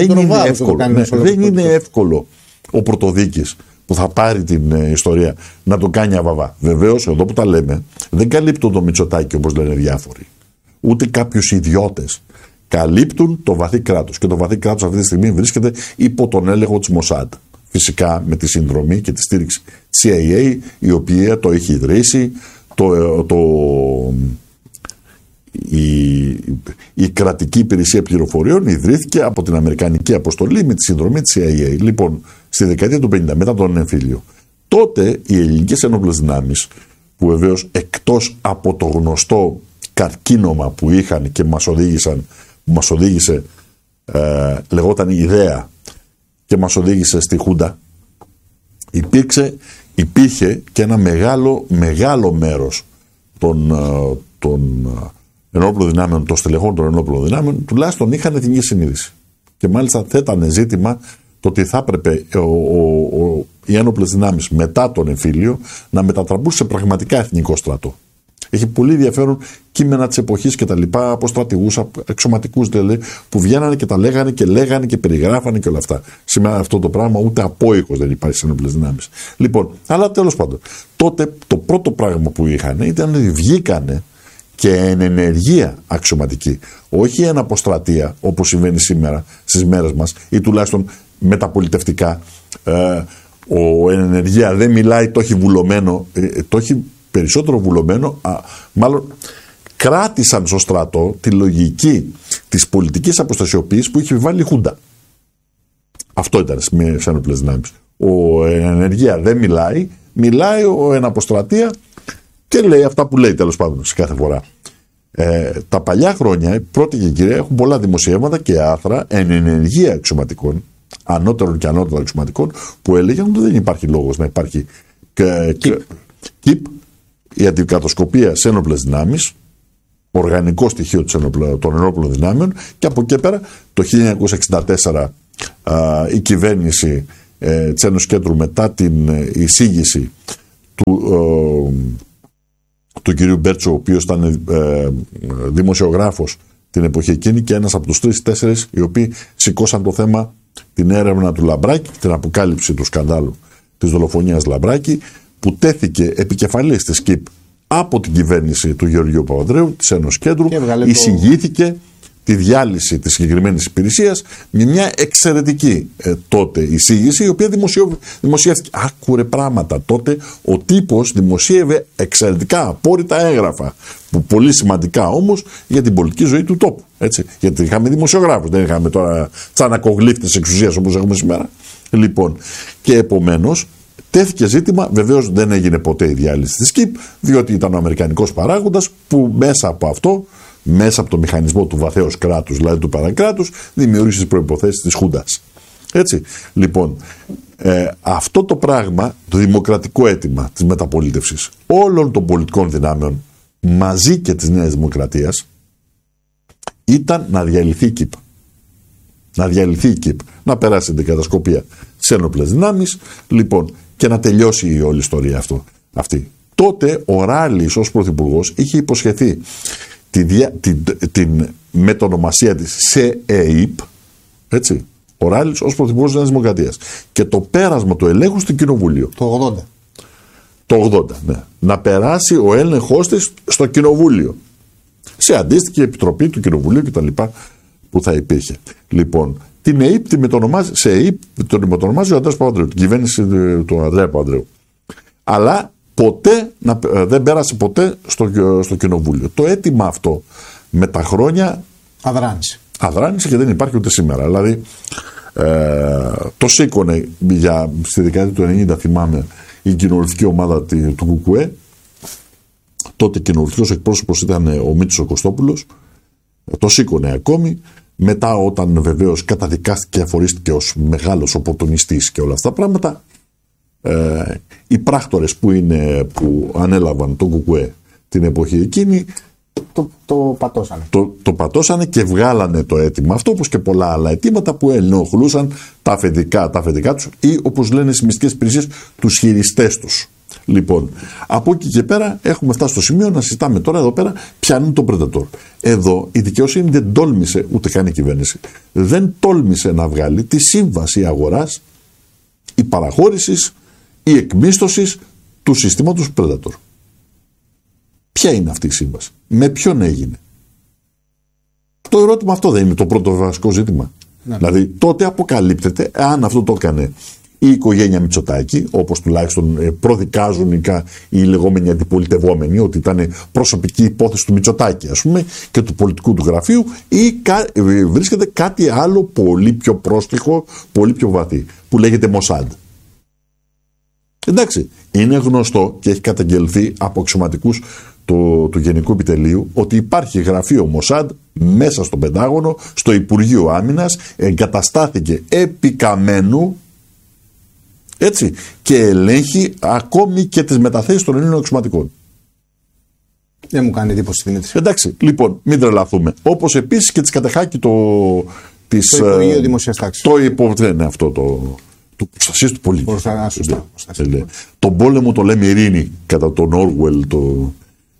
Speaker 1: δεν είναι εύκολο ο πρωτοδίκης που θα πάρει την ιστορία να το κάνει αβαβά. Βεβαίως, εδώ που τα λέμε, δεν καλύπτουν το Μητσοτάκη όπως λένε διάφοροι, ούτε κάποιους ιδιώτες. Καλύπτουν το βαθύ κράτος. Και το βαθύ κράτος αυτή τη στιγμή βρίσκεται υπό τον έλεγχο της Μοσάντ. Φυσικά με τη συνδρομή και τη στήριξη της CIA, η οποία το έχει ιδρύσει, η κρατική υπηρεσία πληροφοριών ιδρύθηκε από την Αμερικανική αποστολή με τη συνδρομή της CIA. Λοιπόν, στη δεκαετία του 50, μετά τον εμφύλιο, τότε οι ελληνικές ενόπλες δυνάμεις, που βεβαίως εκτός από το γνωστό καρκίνωμα που είχαν και μας οδήγησε, λεγόταν η ιδέα, και μας οδήγησε στη Χούντα, υπήρχε και ένα μεγάλο μέρος των ενόπλων δυνάμεων, των στελεχών των ενόπλων δυνάμεων, τουλάχιστον είχαν εθνική συνείδηση. Και μάλιστα θέτανε ζήτημα το ότι θα έπρεπε οι ένοπλες δυνάμεις μετά τον εμφύλιο να μετατραπούν σε πραγματικά εθνικό στρατό. Έχει πολύ ενδιαφέρον κείμενα της εποχής και τα λοιπά, από στρατηγούς, εξωματικούς δηλαδή, που βγαίνανε και τα λέγανε και περιγράφανε και όλα αυτά. Σήμερα αυτό το πράγμα ούτε απόϊχος δεν υπάρχει στις ενόπλες δυνάμεις. Λοιπόν, αλλά τέλος πάντων, τότε το πρώτο πράγμα που είχαν ήταν ότι βγήκανε και εν ενεργεία αξιωματική. Όχι εν αποστρατεία, όπως συμβαίνει σήμερα στις μέρες μας, ή τουλάχιστον μεταπολιτευτικά. Ο εν ενεργεία δεν μιλάει, το έχει βουλωμένο, το έχει περισσότερο βουλωμένο, μάλλον κράτησαν στο στρατό τη λογική της πολιτικής αποστασιοποίησης που είχε βάλει η Χούντα. Αυτό ήταν στις ενόπλες δυνάμεις. Ο εν ενεργεία δεν μιλάει ο εν αποστρατεία και λέει αυτά που λέει τέλος πάντων σε κάθε φορά. Τα παλιά χρόνια, πρώτη και κυρία, έχουν πολλά δημοσιεύματα και άρθρα εν ενεργεία αξιωματικών, ανώτερων και ανώτερων αξιωματικών, που έλεγαν ότι δεν υπάρχει λόγος να υπάρχει ΚΙΠ, η αντικατοσκοπία σε ένοπλες δυνάμεις, οργανικό στοιχείο των ενόπλων δυνάμεων, και από εκεί πέρα το 1964 η κυβέρνηση της Ένωσης Κέντρου, μετά την εισήγηση του κυρίου Μπέρτσο, ο οποίος ήταν δημοσιογράφος την εποχή εκείνη και ένας από τους 3-4 οι οποίοι σηκώσαν το θέμα, την έρευνα του Λαμπράκη, την αποκάλυψη του σκανδάλου της δολοφονίας Λαμπράκη, που τέθηκε επικεφαλής της ΚΙΠ από την κυβέρνηση του Γεωργίου Παπανδρέου, της Ένωσης Κέντρου, εισηγήθηκε τη διάλυση της συγκεκριμένης υπηρεσίας με μια εξαιρετική τότε εισήγηση, η οποία δημοσιεύτηκε. Άκουρε πράγματα τότε. Ο τύπος δημοσίευε εξαιρετικά απόρριτα έγγραφα, που πολύ σημαντικά όμως για την πολιτική ζωή του τόπου. Έτσι. Γιατί είχαμε δημοσιογράφους, δεν είχαμε τώρα τσανακογλύφτες εξουσίας όπως έχουμε σήμερα. Λοιπόν, και επομένως τέθηκε ζήτημα. Βεβαίως δεν έγινε ποτέ η διάλυση της ΚΙΠ, διότι ήταν ο αμερικανικός παράγοντας που μέσα από αυτό, μέσα από το μηχανισμό του βαθέως κράτους, δηλαδή του παρακράτους, δημιούργησε τις προϋποθέσεις της Χούντας. Έτσι. Λοιπόν, αυτό το πράγμα, το δημοκρατικό αίτημα της μεταπολίτευσης όλων των πολιτικών δυνάμεων, μαζί και της Νέας Δημοκρατίας, ήταν να διαλυθεί η ΚΙΠ. Να διαλυθεί η ΚΙΠ, να περάσει την κατασκοπία στις ένοπλες δυνάμεις, λοιπόν, και να τελειώσει η όλη ιστορία αυτή. Τότε ο Ράλης ως πρωθυπουργός είχε υποσχεθεί την μετονομασία της σε ΕΙΠ, έτσι, ο Ράλης ως πρωθυπουργός της Νέας Δημοκρατίας, και το πέρασμα του ελέγχου στο Κοινοβούλιο. Το 80, ναι. Να περάσει ο έλεγχος της στο Κοινοβούλιο, σε αντίστοιχη επιτροπή του Κοινοβουλίου κτλ. Που θα υπήρχε. Λοιπόν, την ΕΙΠ τη μετονομάζει, σε ΕΙΠ τον μετονομάζει ο Ανδρέας Παπανδρέου, την κυβέρνηση του Ανδρέα Παπανδρέου. Αλλά ποτέ δεν πέρασε ποτέ στο Κοινοβούλιο. Το αίτημα αυτό με τα χρόνια αδράνησε και δεν υπάρχει ούτε σήμερα. Δηλαδή το σήκωνε στη δεκαετία του 90, θυμάμαι, η κοινοβουλευτική ομάδα του ΚΚΕ. Τότε κοινοβουλευτικός εκπρόσωπος ήταν ο Μήτσος ο Κωστόπουλος. Το σήκωνε ακόμη. Μετά, όταν βεβαίως καταδικάστηκε και αφορίστηκε ως μεγάλος οπορτουνιστής και όλα αυτά τα πράγματα, οι πράκτορες που ανέλαβαν τον ΚΚΕ την εποχή εκείνη το πατώσανε και βγάλανε το αίτημα αυτό, όπως και πολλά άλλα αιτήματα που ενοχλούσαν τα αφεντικά τους, ή όπως λένε στις μυστικές υπηρεσίες, τους χειριστές τους. Λοιπόν, από εκεί και πέρα έχουμε φτάσει στο σημείο να συζητάμε τώρα εδώ πέρα ποιανούν το Predator. Εδώ η δικαιοσύνη δεν τόλμησε, ούτε καν η κυβέρνηση, δεν τόλμησε να βγάλει τη σύμβαση αγοράς ή παραχώρησης ή εκμίσθωσης του συστήματος Predator. Ποια είναι αυτή η σύμβαση, με ποιον έγινε? Το ερώτημα αυτό δεν είναι το πρώτο βασικό ζήτημα? Ναι. Δηλαδή τότε αποκαλύπτεται, αν αυτό το έκανε η οικογένεια Μητσοτάκη, όπως τουλάχιστον προδικάζουν οι λεγόμενοι αντιπολιτευόμενοι, ότι ήταν προσωπική υπόθεση του Μητσοτάκη, ας πούμε, και του πολιτικού του γραφείου, ή βρίσκεται κάτι άλλο πολύ πιο πρόστιχο, πολύ πιο βαθύ, που λέγεται Μοσάντ. Εντάξει, είναι γνωστό και έχει καταγγελθεί από αξιωματικούς του Γενικού Επιτελείου ότι υπάρχει γραφείο Μοσάντ μέσα στο Πεντάγωνο, στο Υπουργείο Άμυνας, εγκαταστάθηκε επί καμένου, έτσι, και ελέγχει ακόμη και τις μεταθέσεις των Ελλήνων αξιωματικών.
Speaker 2: Δεν μου κάνει εντύπωση, Δημήτρη.
Speaker 1: Εντάξει, λοιπόν, μην τρελαθούμε. Όπως επίσης και της κατεχάκη το
Speaker 2: Υπουργείο Δημοσίας Τάξης.
Speaker 1: Του προστασίας του πολίτη. Τον πόλεμο το λέμε ειρήνη, κατά τον Όργουελ το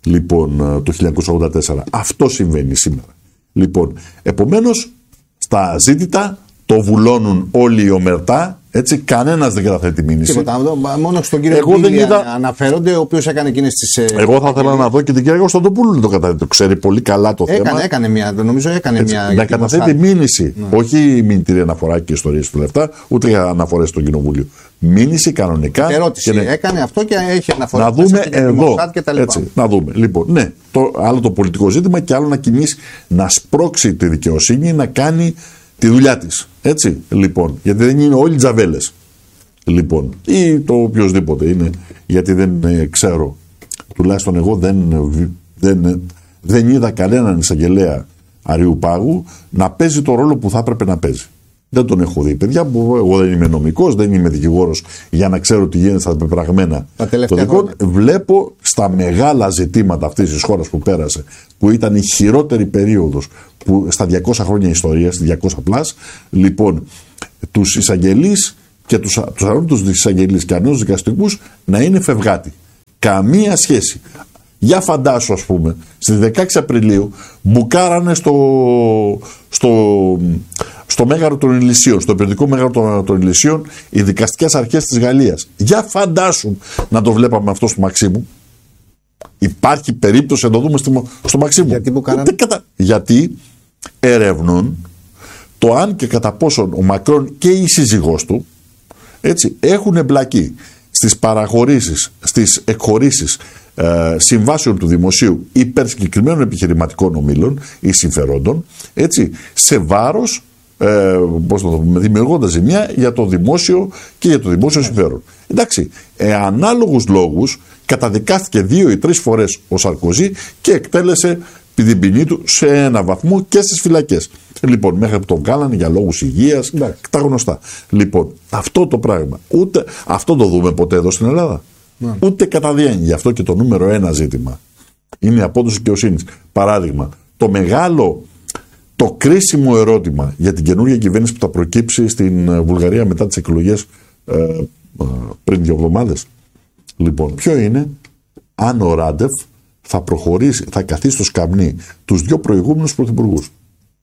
Speaker 1: 1984. Αυτό συμβαίνει σήμερα. Λοιπόν, επομένως, στα ζήτητα το βουλώνουν όλοι οι ομερτά. Έτσι, κανένας δεν καταθέτει μήνυση.
Speaker 2: Τίποτα. Μόνο στον κύριο Μπίλη αναφέρονται, ο οποίος έκανε εκείνες τις.
Speaker 1: Εγώ θα ήθελα να δω και την κυρία Κωνσταντοπούλου να το καταθέτει. Ξέρει πολύ καλά το θέμα.
Speaker 2: Έκανε μια.
Speaker 1: Να καταθέτει μήνυση. Ναι. Όχι μηνυτήρια αναφορά και ιστορίες του λεφτά, ούτε αναφορές στο κοινοβούλιο. Μήνυση κανονικά.
Speaker 2: Ερώτηση. Έκανε αυτό και έχει αναφορά.
Speaker 1: Να δούμε εδώ. Έτσι, να δούμε. Λοιπόν, ναι, άλλο το πολιτικό ζήτημα και άλλο να κινήσει, να σπρώξει τη δικαιοσύνη να κάνει τη δουλειά της. Έτσι, λοιπόν, γιατί δεν είναι όλοι τζαβέλες. Λοιπόν, ή το οποιοδήποτε είναι, γιατί δεν ξέρω, τουλάχιστον εγώ δεν είδα κανέναν εισαγγελέα Αριού Πάγου να παίζει το ρόλο που θα έπρεπε να παίζει. Δεν τον έχω δει. Παιδιά, εγώ δεν είμαι νομικός, δεν είμαι δικηγόρος για να ξέρω τι γίνεται στα πεπραγμένα των δικών. Βλέπω στα μεγάλα ζητήματα αυτής της χώρας που πέρασε, που ήταν η χειρότερη περίοδος στα 200 χρόνια ιστορίας, 200+, λοιπόν, τους εισαγγελείς και τους αρνητικούς εισαγγελείς και αρνητικούς δικαστικούς να είναι φευγάτη. Καμία σχέση. Για φαντάσου, ας πούμε, στις 16 Απριλίου μπουκάρανε στο Μέγαρο των Ηλυσίων, στο περιοδικό Μέγαρο των Ηλυσίων, οι δικαστικές αρχές της Γαλλίας. Για φαντάσου να το βλέπαμε αυτό στο Μαξίμου. Υπάρχει περίπτωση να το δούμε στο Μαξίμου.
Speaker 2: Γιατί μπουκάρανε?
Speaker 1: Γιατί ερευνούν το αν και κατά πόσον ο Μακρόν και η σύζυγός του, έτσι, έχουν εμπλακεί στις παραχωρήσεις, στις εκχωρήσεις συμβάσεων του δημοσίου υπέρ συγκεκριμένων επιχειρηματικών ομίλων ή συμφερόντων, έτσι, σε βάρος, δημιουργώντας ζημιά για το δημόσιο και για το δημόσιο συμφέρον. Εντάξει, ανάλογους λόγους καταδικάστηκε 2 ή 3 φορές ο Σαρκοζή και εκτέλεσε την ποινή του σε ένα βαθμό και στις φυλακές. Λοιπόν, μέχρι που τον κάλανε για λόγους υγείας, τα γνωστά. Λοιπόν, αυτό το πράγμα, ούτε αυτό το δούμε ποτέ εδώ στην Ελλάδα. Ούτε καταδιένει. Γι' αυτό και το νούμερο 1 ζήτημα είναι η απόδοση δικαιοσύνης. Παράδειγμα, το κρίσιμο ερώτημα για την καινούργια κυβέρνηση που θα προκύψει στην Βουλγαρία μετά τις εκλογές πριν 2 εβδομάδες. Λοιπόν, ποιο είναι? Αν ο Ράντεφ θα προχωρήσει, θα καθίσει στο σκαμνί τους 2 προηγούμενους πρωθυπουργούς.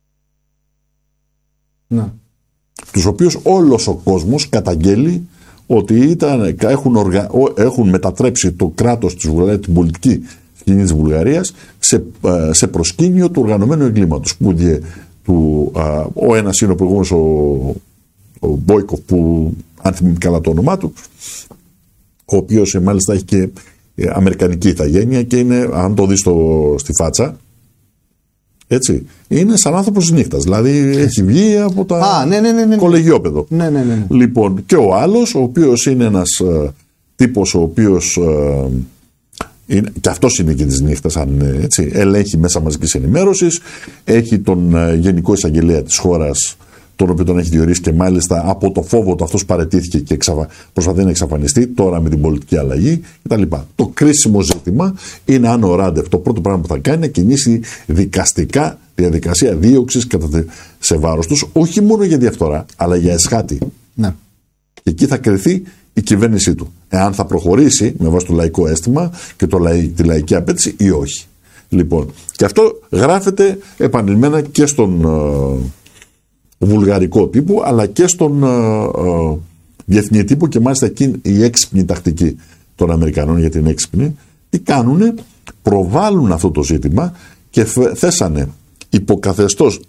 Speaker 2: Να.
Speaker 1: Τους οποίους όλος ο κόσμος καταγγέλει ότι έχουν μετατρέψει το κράτος της Βουλγαρίας, την πολιτική σκηνή της Βουλγαρίας, σε προσκήνιο του οργανωμένου εγκλήματος. Ο ένας είναι ο προηγούμενος, ο Μπόικοφ, που αν θυμάμαι καλά το όνομά του, ο οποίος μάλιστα έχει και αμερικανική ηθαγένεια και είναι, αν το δεις στη φάτσα, έτσι, είναι σαν άνθρωπος της νύχτας. Δηλαδή έχει βγει από τα κολεγιόπεδο.
Speaker 2: Ναι.
Speaker 1: Λοιπόν, και ο άλλος, ο οποίος είναι ένας τύπος, ο οποίος και αυτός είναι και της νύχτας, έτσι, ελέγχει μέσα μαζικής ενημέρωσης, έχει τον Γενικό Εισαγγελέα της χώρας, τον οποίο τον έχει διορίσει, και μάλιστα από το φόβο του αυτός παραιτήθηκε και προσπαθεί να εξαφανιστεί τώρα με την πολιτική αλλαγή κτλ. Το κρίσιμο ζήτημα είναι αν ο Ράντεφ το πρώτο πράγμα που θα κάνει είναι να κινήσει δικαστικά διαδικασία δίωξης σε βάρος τους, όχι μόνο για διαφθορά, αλλά για εσχάτη.
Speaker 2: Ναι.
Speaker 1: Και εκεί θα κριθεί η κυβέρνησή του. Εάν θα προχωρήσει με βάση το λαϊκό αίσθημα και τη λαϊκή απέτηση ή όχι. Λοιπόν, και αυτό γράφεται επανειλημμένα και στον βουλγαρικό τύπο, αλλά και στον διεθνή τύπο, και μάλιστα εκεί η έξυπνη τακτική των Αμερικανών, γιατί είναι έξυπνη, τι κάνουνε? Προβάλλουν αυτό το ζήτημα και θέσανε υποκαθεστώς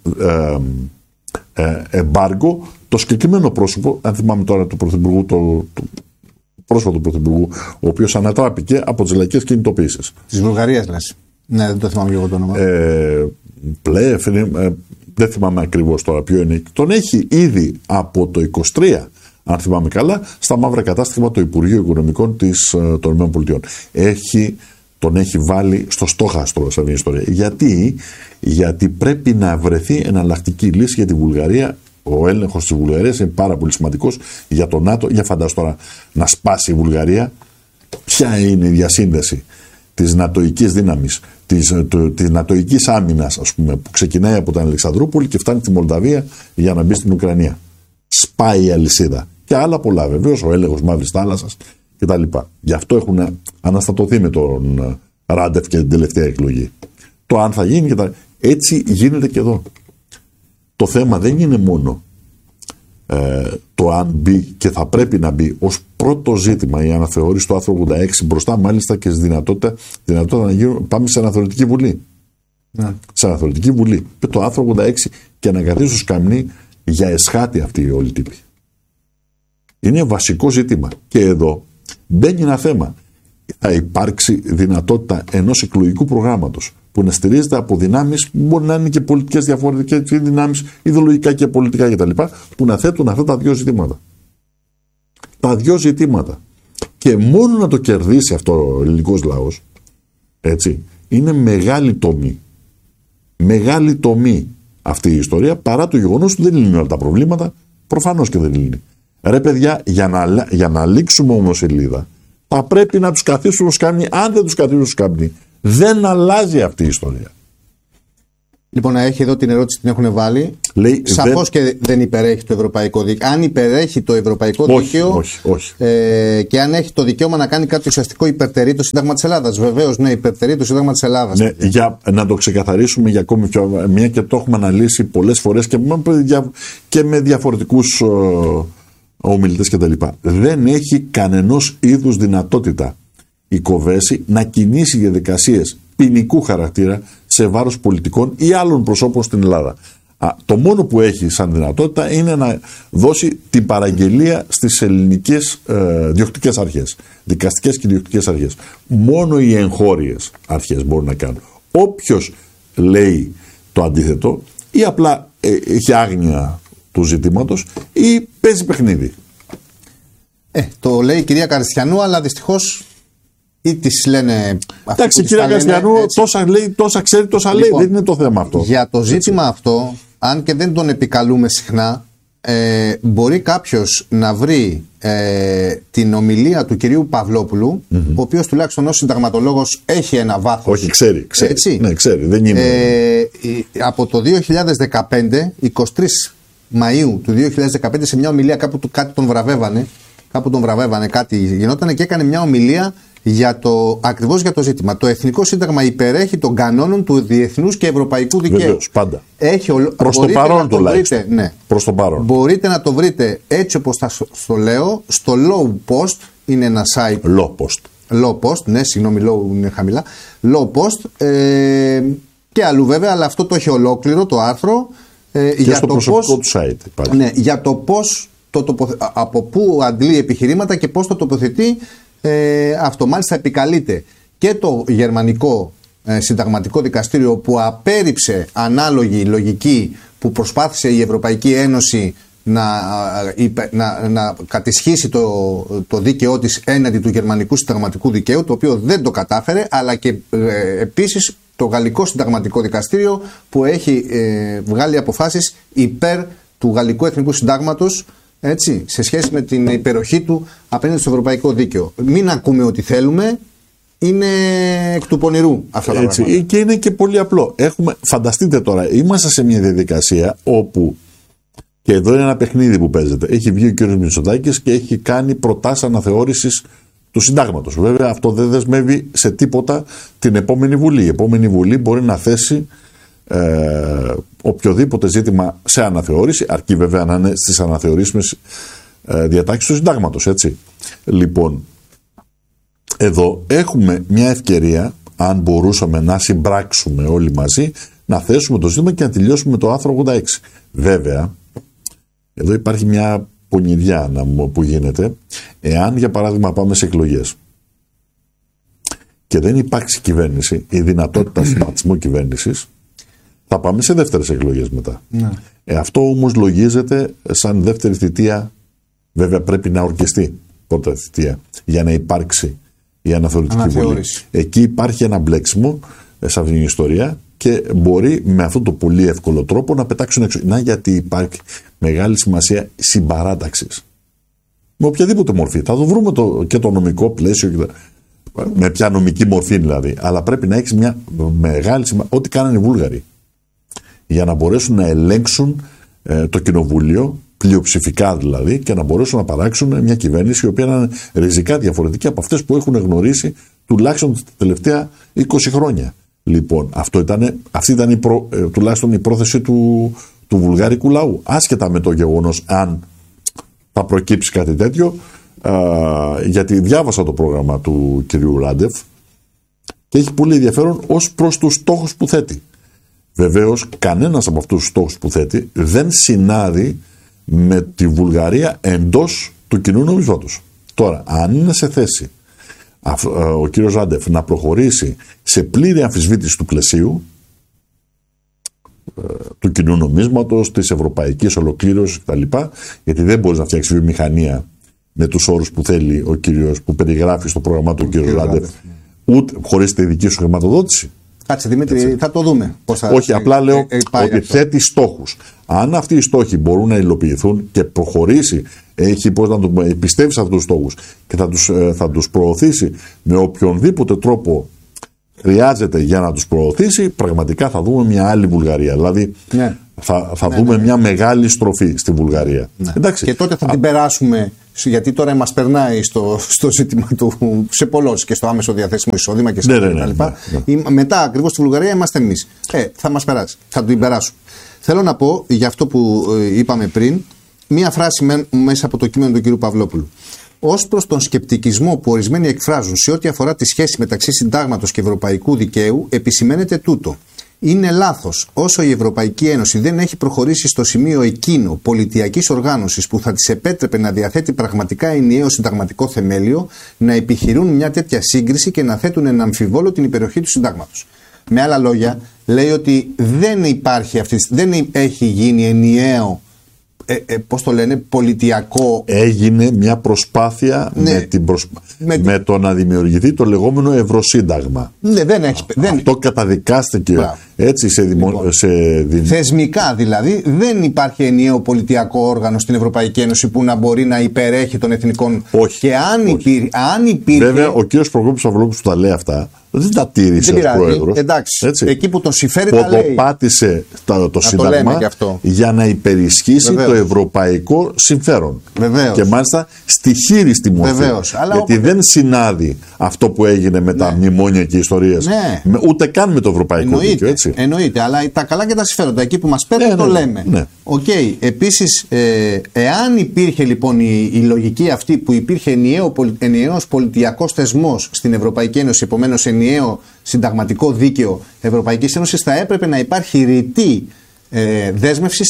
Speaker 1: εμπάργκο το συγκεκριμένο πρόσωπο, αν θυμάμαι τώρα το πρωθυπουργού, το πρόσφατο πρωθυπουργού, ο οποίος ανατράπηκε από τις λαϊκές κινητοποίησεις.
Speaker 2: Της Βουλγαρίας λες? Ναι, δεν το θυμάμαι και εγώ το όνομα.
Speaker 1: Πλεεφ, δεν θυμάμαι ακριβώς τώρα ποιο είναι. Τον έχει ήδη από το 23, αν θυμάμαι καλά, στα μαύρα κατάστημα το Υπουργείο Οικονομικών των ΗΠΑ. Τον έχει βάλει στο στόχαστρο σε αυτήν την ιστορία. Γιατί πρέπει να βρεθεί εναλλακτική λύση για τη Βουλγαρία. Ο έλεγχος της Βουλγαρίας είναι πάρα πολύ σημαντικός για το ΝΑΤΟ. Για φαντάσου τώρα να σπάσει η Βουλγαρία. Ποια είναι η διασύνδεση της νατοικής δύναμης, της νατοικής άμυνας, ας πούμε, που ξεκινάει από την Αλεξανδρούπολη και φτάνει στη Μολδαβία για να μπει στην Ουκρανία. Σπάει η αλυσίδα. Και άλλα πολλά, βεβαίως, ο έλεγχος Μαύρης Θάλασσας κτλ. Γι' αυτό έχουν αναστατωθεί με τον Ράντεφ και την τελευταία εκλογή. Το αν θα γίνει έτσι γίνεται και εδώ. Το θέμα δεν είναι μόνο το αν μπει και θα πρέπει να μπει ως πρώτο ζήτημα η αναθεώρηση του άρθρου 86, μπροστά μάλιστα και στη δυνατότητα να πάμε σε αναθεωρητική βουλή. Ναι. Σε αναθεωρητική βουλή. Το άρθρο 86 και να καθίσει στο σκαμνί για εσχάτη αυτή η όλη τύπη. Είναι βασικό ζήτημα. Και εδώ μπαίνει ένα θέμα. Θα υπάρξει δυνατότητα ενός εκλογικού προγράμματος που να στηρίζεται από δυνάμεις που μπορεί να είναι και πολιτικές διαφορετικές δυνάμεις, ιδεολογικά και πολιτικά κτλ., που να θέτουν αυτά τα 2 ζητήματα. Τα 2 ζητήματα. Και μόνο να το κερδίσει αυτό ο ελληνικός λαός, έτσι, είναι μεγάλη τομή. Μεγάλη τομή αυτή η ιστορία, παρά το γεγονός ότι δεν λύνει όλα τα προβλήματα Προφανώς και δεν λύνει. Ρε παιδιά, για να λήξουμε όμως σελίδα, θα πρέπει να τους καθίσουν ως κάμνοι. Αν δεν τους καθίσουν ως κάμνοι, δεν αλλάζει αυτή η ιστορία.
Speaker 2: Λοιπόν, έχει εδώ την ερώτηση, την έχουν βάλει. Σαφώς και δεν υπερέχει το ευρωπαϊκό δίκαιο. Αν υπερέχει το ευρωπαϊκό δίκαιο.
Speaker 1: Όχι.
Speaker 2: Και αν έχει το δικαίωμα να κάνει κάτι ουσιαστικό, υπερτερεί το Σύνταγμα της Ελλάδας. Βεβαίως, ναι, υπερτερεί το Σύνταγμα της Ελλάδας.
Speaker 1: Ναι, για να το ξεκαθαρίσουμε για ακόμη πιο μία και το έχουμε αναλύσει πολλές φορές και με διαφορετικούς ομιλητές κτλ. Δεν έχει κανενός είδους δυνατότητα η Κοβέση να κινήσει διαδικασίες ποινικού χαρακτήρα σε βάρος πολιτικών ή άλλων προσώπων στην Ελλάδα. Το μόνο που έχει σαν δυνατότητα είναι να δώσει την παραγγελία στις ελληνικές διοκτικές αρχές, δικαστικές και διοκτικές αρχές. Μόνο οι εγχώριες αρχές μπορούν να κάνουν. Όποιος λέει το αντίθετο ή απλά έχει άγνοια του ζητήματος ή παίζει παιχνίδι.
Speaker 2: Το λέει η κυρία Καριστιανού, αλλά δυστυχώς ή τις λένε.
Speaker 1: Εντάξει, η κυρία Καριστιανού τόσα ξέρει, τόσα λέει. Δεν είναι το θέμα αυτό.
Speaker 2: Για το ζήτημα αυτό, αν και δεν τον επικαλούμε συχνά, μπορεί κάποιος να βρει την ομιλία του κυρίου Παυλόπουλου, ο οποίος τουλάχιστον ως συνταγματολόγος έχει ένα βάθος.
Speaker 1: Όχι, ξέρει.
Speaker 2: Έτσι.
Speaker 1: Ναι, ξέρει. Δεν είναι.
Speaker 2: Από το 2015, 23 Μαΐου του 2015, σε μια ομιλία κάτι τον βραβεύανε, κάτι γινόταν και έκανε μια ομιλία ακριβώς για το ζήτημα. Το Εθνικό Σύνταγμα υπερέχει των κανόνων του διεθνούς και ευρωπαϊκού δικαίου.
Speaker 1: Βεβαίως, πάντα.
Speaker 2: Προς
Speaker 1: το παρόν τουλάχιστον.
Speaker 2: Ναι.
Speaker 1: Προς το παρόν.
Speaker 2: Μπορείτε να το βρείτε έτσι όπως το λέω, στο Law Post, είναι ένα site. Law Post, ναι, συγγνώμη, Law είναι χαμηλά. Law Post και αλλού βέβαια, αλλά αυτό το έχει ολόκληρο το άρθρο.
Speaker 1: Και
Speaker 2: για
Speaker 1: στο
Speaker 2: το
Speaker 1: προσωπικό του site υπάρχει.
Speaker 2: Ναι, για το πώς, από πού αντλεί επιχειρήματα και πώς το τοποθετεί. Αυτό μάλιστα επικαλείται και το γερμανικό συνταγματικό δικαστήριο που απέρριψε ανάλογη λογική που προσπάθησε η Ευρωπαϊκή Ένωση να κατησχίσει το δίκαιό της έναντι του γερμανικού συνταγματικού δικαίου, το οποίο δεν το κατάφερε, αλλά και επίσης το γαλλικό συνταγματικό δικαστήριο που έχει βγάλει αποφάσεις υπέρ του γαλλικού εθνικού συντάγματος, έτσι, σε σχέση με την υπεροχή του απέναντι στο ευρωπαϊκό δίκαιο. Μην ακούμε ό,τι θέλουμε, είναι εκ του πονηρού αυτά τα πράγματα.
Speaker 1: Και είναι και πολύ απλό. Φανταστείτε τώρα, είμαστε σε μια διαδικασία όπου, και εδώ είναι ένα παιχνίδι που παίζεται, έχει βγει ο κ. Μητσοτάκης και έχει κάνει προτάσεις αναθεώρησης του συντάγματος. Βέβαια αυτό δεν δεσμεύει σε τίποτα την επόμενη Βουλή. Η επόμενη Βουλή μπορεί να θέσει οποιοδήποτε ζήτημα σε αναθεώρηση, αρκεί βέβαια να είναι στις αναθεωρήσιμες διατάξεις του συντάγματος, έτσι. Λοιπόν, εδώ έχουμε μια ευκαιρία, αν μπορούσαμε να συμπράξουμε όλοι μαζί, να θέσουμε το ζήτημα και να τελειώσουμε το άρθρο 86. Βέβαια, εδώ υπάρχει μια πονηριά που γίνεται, εάν για παράδειγμα πάμε σε εκλογές και δεν υπάρξει κυβέρνηση ή δυνατότητα σχηματισμού κυβέρνησης, θα πάμε σε δεύτερες εκλογές μετά.
Speaker 2: Ναι.
Speaker 1: Αυτό όμως λογίζεται σαν δεύτερη θητεία. Βέβαια πρέπει να ορκιστεί πρώτα θητεία για να υπάρξει η αναθεωρητική βουλή. Εκεί υπάρχει ένα μπλέξιμο σε αυτήν την ιστορία και μπορεί με αυτόν τον πολύ εύκολο τρόπο να πετάξουν έξω. Να, γιατί υπάρχει μεγάλη σημασία συμπαράταξης. Με οποιαδήποτε μορφή. Θα το βρούμε και το νομικό πλαίσιο. Με ποια νομική μορφή δηλαδή. Αλλά πρέπει να έχει μια μεγάλη σημασία. Ό,τι κάνανε οι Βούλγαροι. Για να μπορέσουν να ελέγξουν το κοινοβούλιο, πλειοψηφικά δηλαδή, και να μπορέσουν να παράξουν μια κυβέρνηση η οποία είναι ριζικά διαφορετική από αυτές που έχουν γνωρίσει τουλάχιστον τα τελευταία 20 χρόνια. Λοιπόν, αυτή ήταν τουλάχιστον η πρόθεση του βουλγαρικού λαού. Άσχετα με το γεγονός αν θα προκύψει κάτι τέτοιο, γιατί διάβασα το πρόγραμμα του κυρίου Ράντεφ και έχει πολύ ενδιαφέρον ως προς τους στόχους που θέτει. Βεβαίως, κανένας από αυτούς τους στόχους που θέτει δεν συνάδει με τη Βουλγαρία εντός του κοινού νομίσματος. Τώρα, αν είναι σε θέση ο κύριος Ράντεφ να προχωρήσει σε πλήρη αμφισβήτηση του πλαισίου του κοινού νομίσματος, της ευρωπαϊκής ολοκλήρωσης κτλ., γιατί δεν μπορείς να φτιάξεις βιομηχανία με τους όρους που θέλει ο κύριος, που περιγράφει στο πρόγραμμά του ο κύριος Ράντεφ, ούτε χωρίς τη δική σου χρηματοδότηση.
Speaker 2: Κάτσε Δημήτρη, θα το δούμε.
Speaker 1: Όχι, απλά λέω ότι θέτει στόχους. Αν αυτοί οι στόχοι μπορούν να υλοποιηθούν και προχωρήσει, πιστεύει σε αυτούς τους στόχους και θα τους προωθήσει με οποιονδήποτε τρόπο χρειάζεται για να τους προωθήσει, πραγματικά θα δούμε μια άλλη Βουλγαρία. Δηλαδή θα δούμε μια μεγάλη στροφή στη Βουλγαρία.
Speaker 2: Ναι. Εντάξει. Και τότε θα την περάσουμε, γιατί τώρα μας περνάει στο ζήτημα του σε πολλούς και στο άμεσο διαθέσιμο εισόδημα και σε λοιπά. Μετά ακριβώς στη Βουλγαρία είμαστε εμείς. Θα μας περάσει, θα την περάσουμε. Θέλω να πω για αυτό που είπαμε πριν, μία φράση μέσα από το κείμενο του κ. Παυλόπουλου. Ως προς τον σκεπτικισμό που ορισμένοι εκφράζουν σε ό,τι αφορά τη σχέση μεταξύ συντάγματος και ευρωπαϊκού δικαίου, επισημαίνεται τούτο. Είναι λάθος όσο η Ευρωπαϊκή Ένωση δεν έχει προχωρήσει στο σημείο εκείνο πολιτιακής οργάνωσης που θα της επέτρεπε να διαθέτει πραγματικά ενιαίο συνταγματικό θεμέλιο, να επιχειρούν μια τέτοια σύγκριση και να θέτουν εν αμφιβόλο την υπεροχή του συντάγματος. Με άλλα λόγια, λέει ότι δεν έχει γίνει ενιαίο, πώς το λένε, πολιτιακό.
Speaker 1: Έγινε μια προσπάθεια με το να δημιουργηθεί το λεγόμενο Ευρωσύνταγμα.
Speaker 2: Ναι, δεν έχει.
Speaker 1: Αυτό καταδικάστηκε έτσι
Speaker 2: θεσμικά δηλαδή. Δεν υπάρχει ενιαίο πολιτιακό όργανο στην Ευρωπαϊκή Ένωση που να μπορεί να υπερέχει των εθνικών.
Speaker 1: Όχι.
Speaker 2: Και αν υπήρχε.
Speaker 1: Βέβαια, ο κύριος Προκόπης Παυλόπουλος που τα λέει αυτά δεν τα τήρησε ως πρόεδρος.
Speaker 2: Εντάξει, εκεί που τον συμφέρει τα λέει.
Speaker 1: Πάτησε το Σύνταγμα για να υπερισχύσει το ευρωπαϊκό συμφέρον.
Speaker 2: Βεβαίως.
Speaker 1: Και μάλιστα στη χείριστη μορφή. Γιατί δεν συνάδει αυτό που έγινε με τα μνημόνια και ιστορίες. Ούτε καν με το ευρωπαϊκό δίκαιο. Έτσι.
Speaker 2: Εννοείται, αλλά τα καλά και τα συμφέροντα εκεί που μας παίρνει το λέμε.
Speaker 1: Ναι.
Speaker 2: Επίσης, εάν υπήρχε λοιπόν η λογική αυτή που υπήρχε ενιαίος πολιτιακός θεσμός στην Ευρωπαϊκή Ένωση, επομένως ενιαίο συνταγματικό δίκαιο Ευρωπαϊκής Ένωσης, θα έπρεπε να υπάρχει ρητή δέσμευση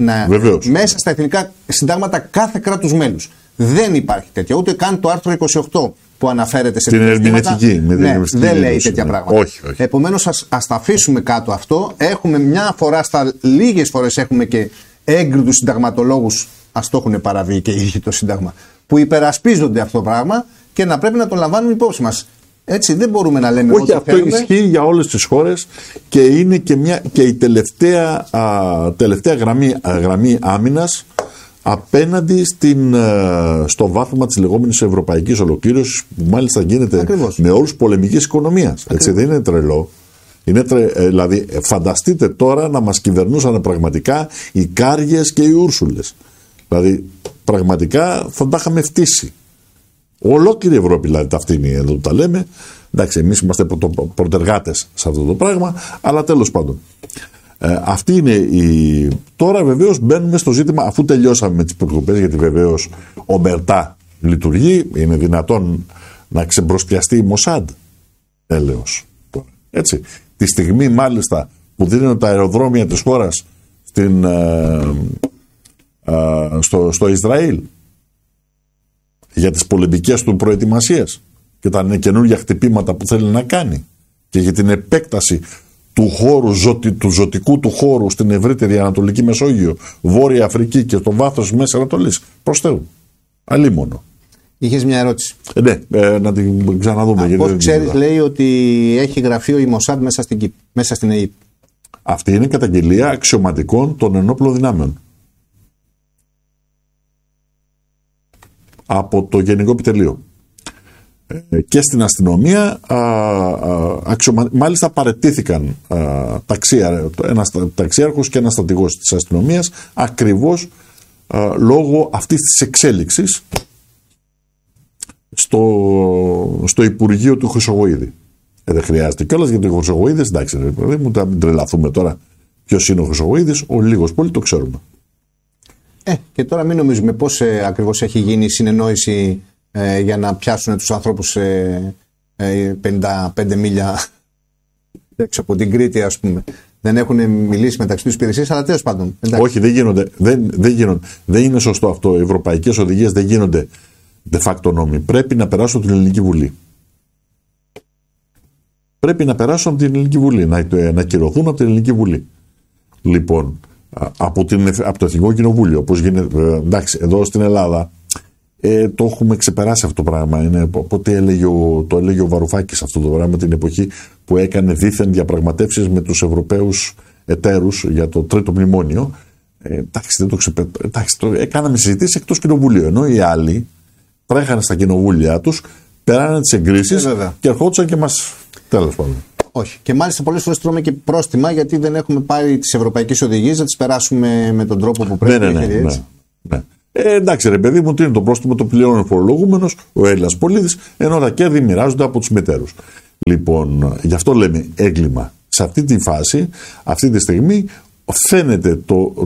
Speaker 2: μέσα στα εθνικά συντάγματα κάθε κράτους μέλους. Δεν υπάρχει τέτοια. Ούτε καν το άρθρο 28 που αναφέρεται σε
Speaker 1: την ερμηνευτική.
Speaker 2: Δεν λέει τέτοια πράγματα.
Speaker 1: Όχι.
Speaker 2: Επομένως, ας τα αφήσουμε κάτω αυτό. Έχουμε μια φορά, λίγες φορές έχουμε και έγκριτους συνταγματολόγους, ας το έχουν παραβεί και οι ίδιοι το Σύνταγμα, που υπερασπίζονται αυτό το πράγμα και να πρέπει να το λαμβάνουν υπόψη μας. Έτσι, δεν μπορούμε να λέμε
Speaker 1: όχι, αυτό ισχύει για όλες τις χώρες και είναι και η τελευταία γραμμή άμυνας απέναντι στο βάθμα της λεγόμενης ευρωπαϊκής ολοκλήρωσης, που μάλιστα γίνεται με όρους πολεμικής οικονομίας. Έτσι, δεν είναι τρελό. Δηλαδή, φανταστείτε τώρα να μας κυβερνούσαν πραγματικά οι Κάριες και οι Ούρσουλες. Δηλαδή, πραγματικά θα τα είχαμε φτύσει. Ολόκληρη η Ευρώπη δηλαδή ταυτίνει, εδώ τα λέμε. Εντάξει, εμείς είμαστε πρωτεργάτες σε αυτό το πράγμα, αλλά τέλος πάντων. Αυτή είναι η. Τώρα βεβαίως μπαίνουμε στο ζήτημα, αφού τελειώσαμε με τις προκοπές, γιατί βεβαίως ο Μπερτά λειτουργεί, είναι δυνατόν να ξεμπροστιαστεί η Μοσάντ. Έλεος. Έτσι. Τη στιγμή μάλιστα που δίνουν τα αεροδρόμια της χώρας στο Ισραήλ για τις πολεμικές του προετοιμασίες και τα καινούργια χτυπήματα που θέλει να κάνει και για την επέκταση του χώρου, του ζωτικού του χώρου στην ευρύτερη Ανατολική Μεσόγειο, Βόρεια Αφρική και στο βάθος της Μέσης Ανατολής. Προς Θεού. Αλίμονο.
Speaker 2: Είχες μια ερώτηση.
Speaker 1: Ναι, να την ξαναδούμε.
Speaker 2: Πώς ξέρεις, λέει, ότι έχει γραφείο η Μοσάντ μέσα στην ΑΕΠ.
Speaker 1: Αυτή είναι καταγγελία αξιωματικών των ενόπλων δυνάμεων. Από το Γενικό Επιτελείο. Και στην αστυνομία μάλιστα παραιτήθηκαν ένας ταξιάρχος και ένας στρατηγός της αστυνομίας ακριβώς λόγω αυτής της εξέλιξης στο Υπουργείο του Χρυσογοΐδη. Δεν χρειάζεται κιόλας, γιατί ο Χρυσογοΐδης, εντάξει, μην τρελαθούμε τώρα ποιος είναι ο Χρυσογοΐδης, ο λίγος πολύ το ξέρουμε.
Speaker 2: Και τώρα μην νομίζουμε πώς ακριβώς έχει γίνει η συνεννόηση για να πιάσουν τους ανθρώπους 55 μίλια έξω από την Κρήτη, ας πούμε. Δεν έχουν μιλήσει μεταξύ τους υπηρεσίες, αλλά τέλος πάντων. Εντάξει.
Speaker 1: Όχι, δεν γίνονται. Δεν είναι σωστό αυτό. Οι ευρωπαϊκές οδηγίες δεν γίνονται de facto νόμοι. Πρέπει να περάσουν από την Ελληνική Βουλή. Πρέπει να περάσουν από την Ελληνική Βουλή, να κυρωθούν από την Ελληνική Βουλή. Λοιπόν, από το Εθνικό Κοινοβούλιο, όπως γίνεται. Εντάξει, εδώ στην Ελλάδα Το έχουμε ξεπεράσει αυτό το πράγμα. Είναι από ό,τι το έλεγε ο Βαρουφάκης αυτό το πράγμα την εποχή που έκανε δήθεν διαπραγματεύσεις με τους Ευρωπαίους εταίρους για το τρίτο μνημόνιο. Εντάξει, κάναμε συζητήσεις εκτός κοινοβουλίου. Ενώ οι άλλοι τρέχανε στα κοινοβούλια τους, περάνε τις εγκρίσεις και ερχόντουσαν και μας. Τέλος πάντων.
Speaker 2: Όχι. Και μάλιστα πολλές φορές τρώμε και πρόστιμα γιατί δεν έχουμε πάρει τις ευρωπαϊκές οδηγίες να τις περάσουμε με τον τρόπο που πρέπει.
Speaker 1: Ναι. Εντάξει, ρε παιδί μου, τι είναι το πρόστιμο, το πληρώνει ο φορολογούμενος, ο Έλληνας πολίτης, ενώ τα κέρδη μοιράζονται από τους μετέρους. Λοιπόν, γι' αυτό λέμε έγκλημα. Σε αυτή τη φάση, αυτή τη στιγμή, φαίνεται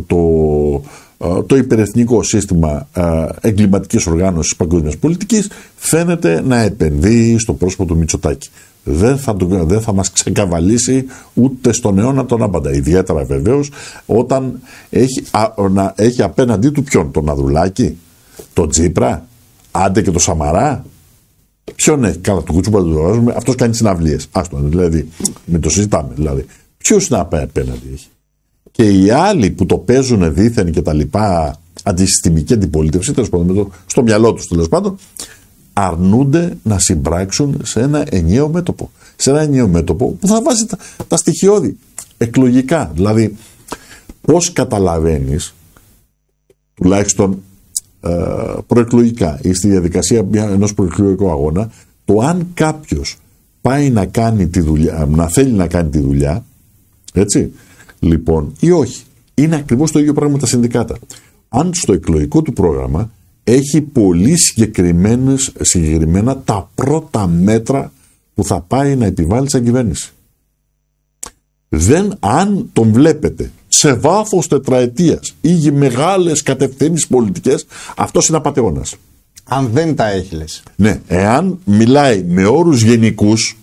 Speaker 1: το υπερεθνικό σύστημα εγκληματικής οργάνωσης παγκόσμιας πολιτικής φαίνεται να επενδύει στο πρόσωπο του Μητσοτάκη. Δεν θα μας ξεκαβαλήσει ούτε στον αιώνα τον άπαντα. Ιδιαίτερα βεβαίως όταν έχει απέναντί του ποιον, τον Ανδρουλάκη, τον Τσίπρα, άντε και τον Σαμαρά. Ποιον έχει, καλά, τον Κουτσούπα του βάζουμε, αυτός κάνει συναυλίες. Άστον, δηλαδή, μην το συζητάμε. Δηλαδή, ποιος να πάει απέναντι έχει. Και οι άλλοι που το παίζουν δήθεν και τα λοιπά, αντισυστημική αντιπολίτευση, τέλος πάντων, στο μυαλό τους τέλος πάντων, αρνούνται να συμπράξουν σε ένα ενιαίο μέτωπο. Σε ένα ενιαίο μέτωπο που θα βάζει τα στοιχειώδη εκλογικά. Δηλαδή, πώς καταλαβαίνεις, τουλάχιστον προεκλογικά ή στη διαδικασία ενός προεκλογικού αγώνα, το αν κάποιος πάει να κάνει τη δουλειά, να θέλει να κάνει τη δουλειά, έτσι, λοιπόν, ή όχι. Είναι ακριβώς το ίδιο πράγμα με τα συνδικάτα. Αν στο εκλογικό του πρόγραμμα έχει πολύ συγκεκριμένα τα πρώτα μέτρα που θα πάει να επιβάλλει σαν κυβέρνηση. Αν τον βλέπετε σε βάθος τετραετίας ή μεγάλες κατευθύνσεις πολιτικές, αυτός είναι απατεώνας.
Speaker 2: Αν δεν τα έχει, λες.
Speaker 1: Ναι, εάν μιλάει με όρους γενικούς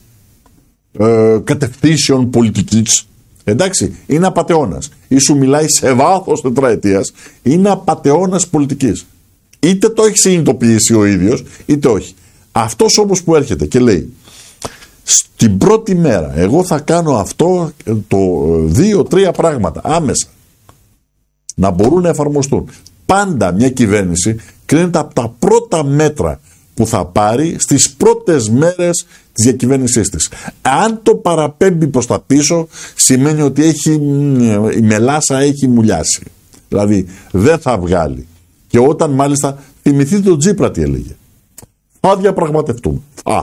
Speaker 1: κατευθύνσεων πολιτικής, εντάξει, είναι απατεώνας. Ή σου μιλάει σε βάθος τετραετίας, είναι απατεώνας πολιτικής. Είτε το έχει συνειδητοποιήσει ο ίδιος, είτε όχι. Αυτός όμως που έρχεται και λέει, στην πρώτη μέρα, εγώ θα κάνω αυτό, το 2-3 πράγματα, άμεσα, να μπορούν να εφαρμοστούν. Πάντα μια κυβέρνηση κρίνεται από τα πρώτα μέτρα που θα πάρει στις πρώτες μέρες της διακυβέρνησής της. Αν το παραπέμπει προς τα πίσω, σημαίνει ότι η μελάσα έχει μουλιάσει. Δηλαδή δεν θα βγάλει. Και όταν μάλιστα, θυμηθείτε τον Τσίπρα τι έλεγε. Θα διαπραγματευτούμε.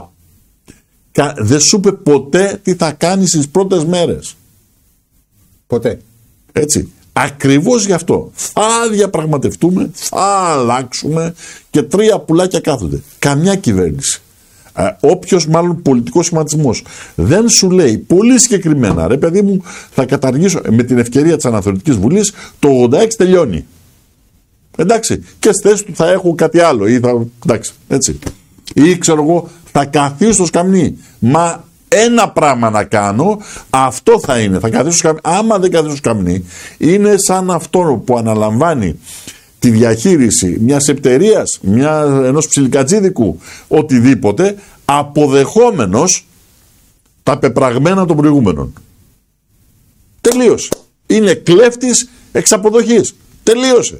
Speaker 1: Δεν σου είπε ποτέ τι θα κάνει στις πρώτες μέρες.
Speaker 2: Ποτέ.
Speaker 1: Έτσι. Ακριβώς γι' αυτό. Θα διαπραγματευτούμε, θα αλλάξουμε και 3 πουλάκια κάθονται. Καμιά κυβέρνηση. Όποιος μάλλον πολιτικός σχηματισμός δεν σου λέει πολύ συγκεκριμένα, ρε παιδί μου, θα καταργήσω με την ευκαιρία της Αναθεωρητικής Βουλής, το 86 τελειώνει. Εντάξει. Και στη θέση του θα έχω κάτι άλλο. Εντάξει. Έτσι. Ή ξέρω εγώ, θα καθίσω στο σκαμνί. Μα ένα πράγμα να κάνω, αυτό θα είναι. Θα καθίσω στο σκαμνί. Άμα δεν καθίσω στο σκαμνί, είναι σαν αυτό που αναλαμβάνει τη διαχείριση μιας εταιρείας, ενός ψιλικατζίδικου, οτιδήποτε, αποδεχόμενος τα πεπραγμένα των προηγούμενων. Τελείωσε. Είναι κλέφτης εξ αποδοχής. Τελείωσε.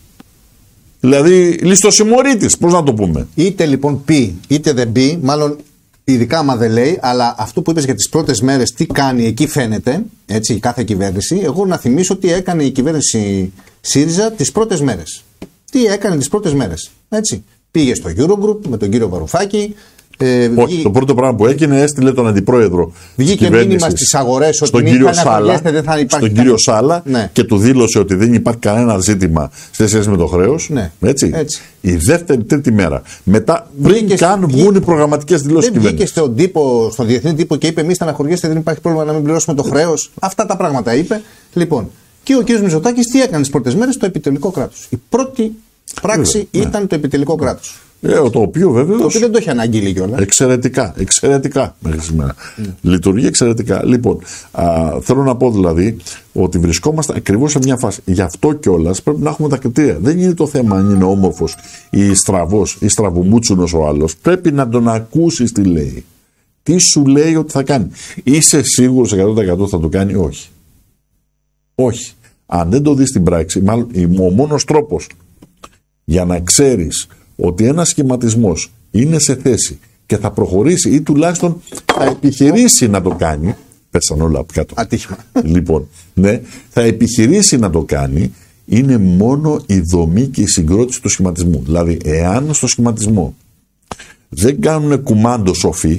Speaker 1: Δηλαδή ληστοσημωρίτης, πώς να το πούμε.
Speaker 2: Είτε λοιπόν πει, είτε δεν πει, μάλλον ειδικά άμα δεν λέει, αλλά αυτό που είπες για τις πρώτες μέρες, τι κάνει, εκεί φαίνεται, έτσι, η κάθε κυβέρνηση. Εγώ να θυμίσω τι έκανε η κυβέρνηση ΣΥΡΙΖΑ τις πρώτες μέρες. Τι έκανε τις πρώτες μέρες, έτσι. Πήγε στο Eurogroup με τον κύριο Βαρουφάκη.
Speaker 1: Όχι, το πρώτο πράγμα που έκανε, έστειλε τον αντιπρόεδρο.
Speaker 2: Βγήκε μήνυμα στις αγορές ότι
Speaker 1: στον κύριο Σάλα,
Speaker 2: ναι,
Speaker 1: και του δήλωσε ότι δεν υπάρχει κανένα ζήτημα σε σχέση με το χρέος.
Speaker 2: Ναι,
Speaker 1: έτσι. Η δεύτερη-τρίτη μέρα. Μετά, πριν καν βγουν οι προγραμματικές δηλώσεις
Speaker 2: της κυβέρνησης. Δεν βγήκε στον διεθνή τύπο και είπε: εμείς στεναχωριέστε, δεν υπάρχει πρόβλημα να μην πληρώσουμε το χρέος. Αυτά τα πράγματα είπε. Λοιπόν, και ο κ. Μητσοτάκης τι έκανε τις πρώτες μέρες? Το επιτελικό κράτος. Η πρώτη πράξη ήταν το επιτελικό κράτος.
Speaker 1: Το οποίο βέβαιως.
Speaker 2: Το οποίο δεν το έχει αναγγείλει κιόλας.
Speaker 1: Εξαιρετικά μέχρι σήμερα. Λειτουργεί εξαιρετικά. Λοιπόν, θέλω να πω δηλαδή ότι βρισκόμαστε ακριβώς σε μια φάση. Γι' αυτό κιόλας πρέπει να έχουμε τα κριτήρια. Δεν είναι το θέμα αν είναι όμορφος ή στραβός ή στραβομούτσουνος ο άλλος. Πρέπει να τον ακούσεις τι λέει. Τι σου λέει ότι θα κάνει. Είσαι σίγουρος 100% θα το κάνει? Όχι. Όχι. Αν δεν το δεις στην πράξη, μάλλον ο μόνος τρόπος για να ξέρεις ότι ένας σχηματισμός είναι σε θέση και θα προχωρήσει ή τουλάχιστον θα επιχειρήσει να το κάνει, πέσαν όλα από κάτω.
Speaker 2: Ατύχημα.
Speaker 1: Λοιπόν, ναι, θα επιχειρήσει να το κάνει, είναι μόνο η δομή και η συγκρότηση του σχηματισμού. Δηλαδή, εάν στο σχηματισμό δεν κάνουν κουμάντο σοφοί,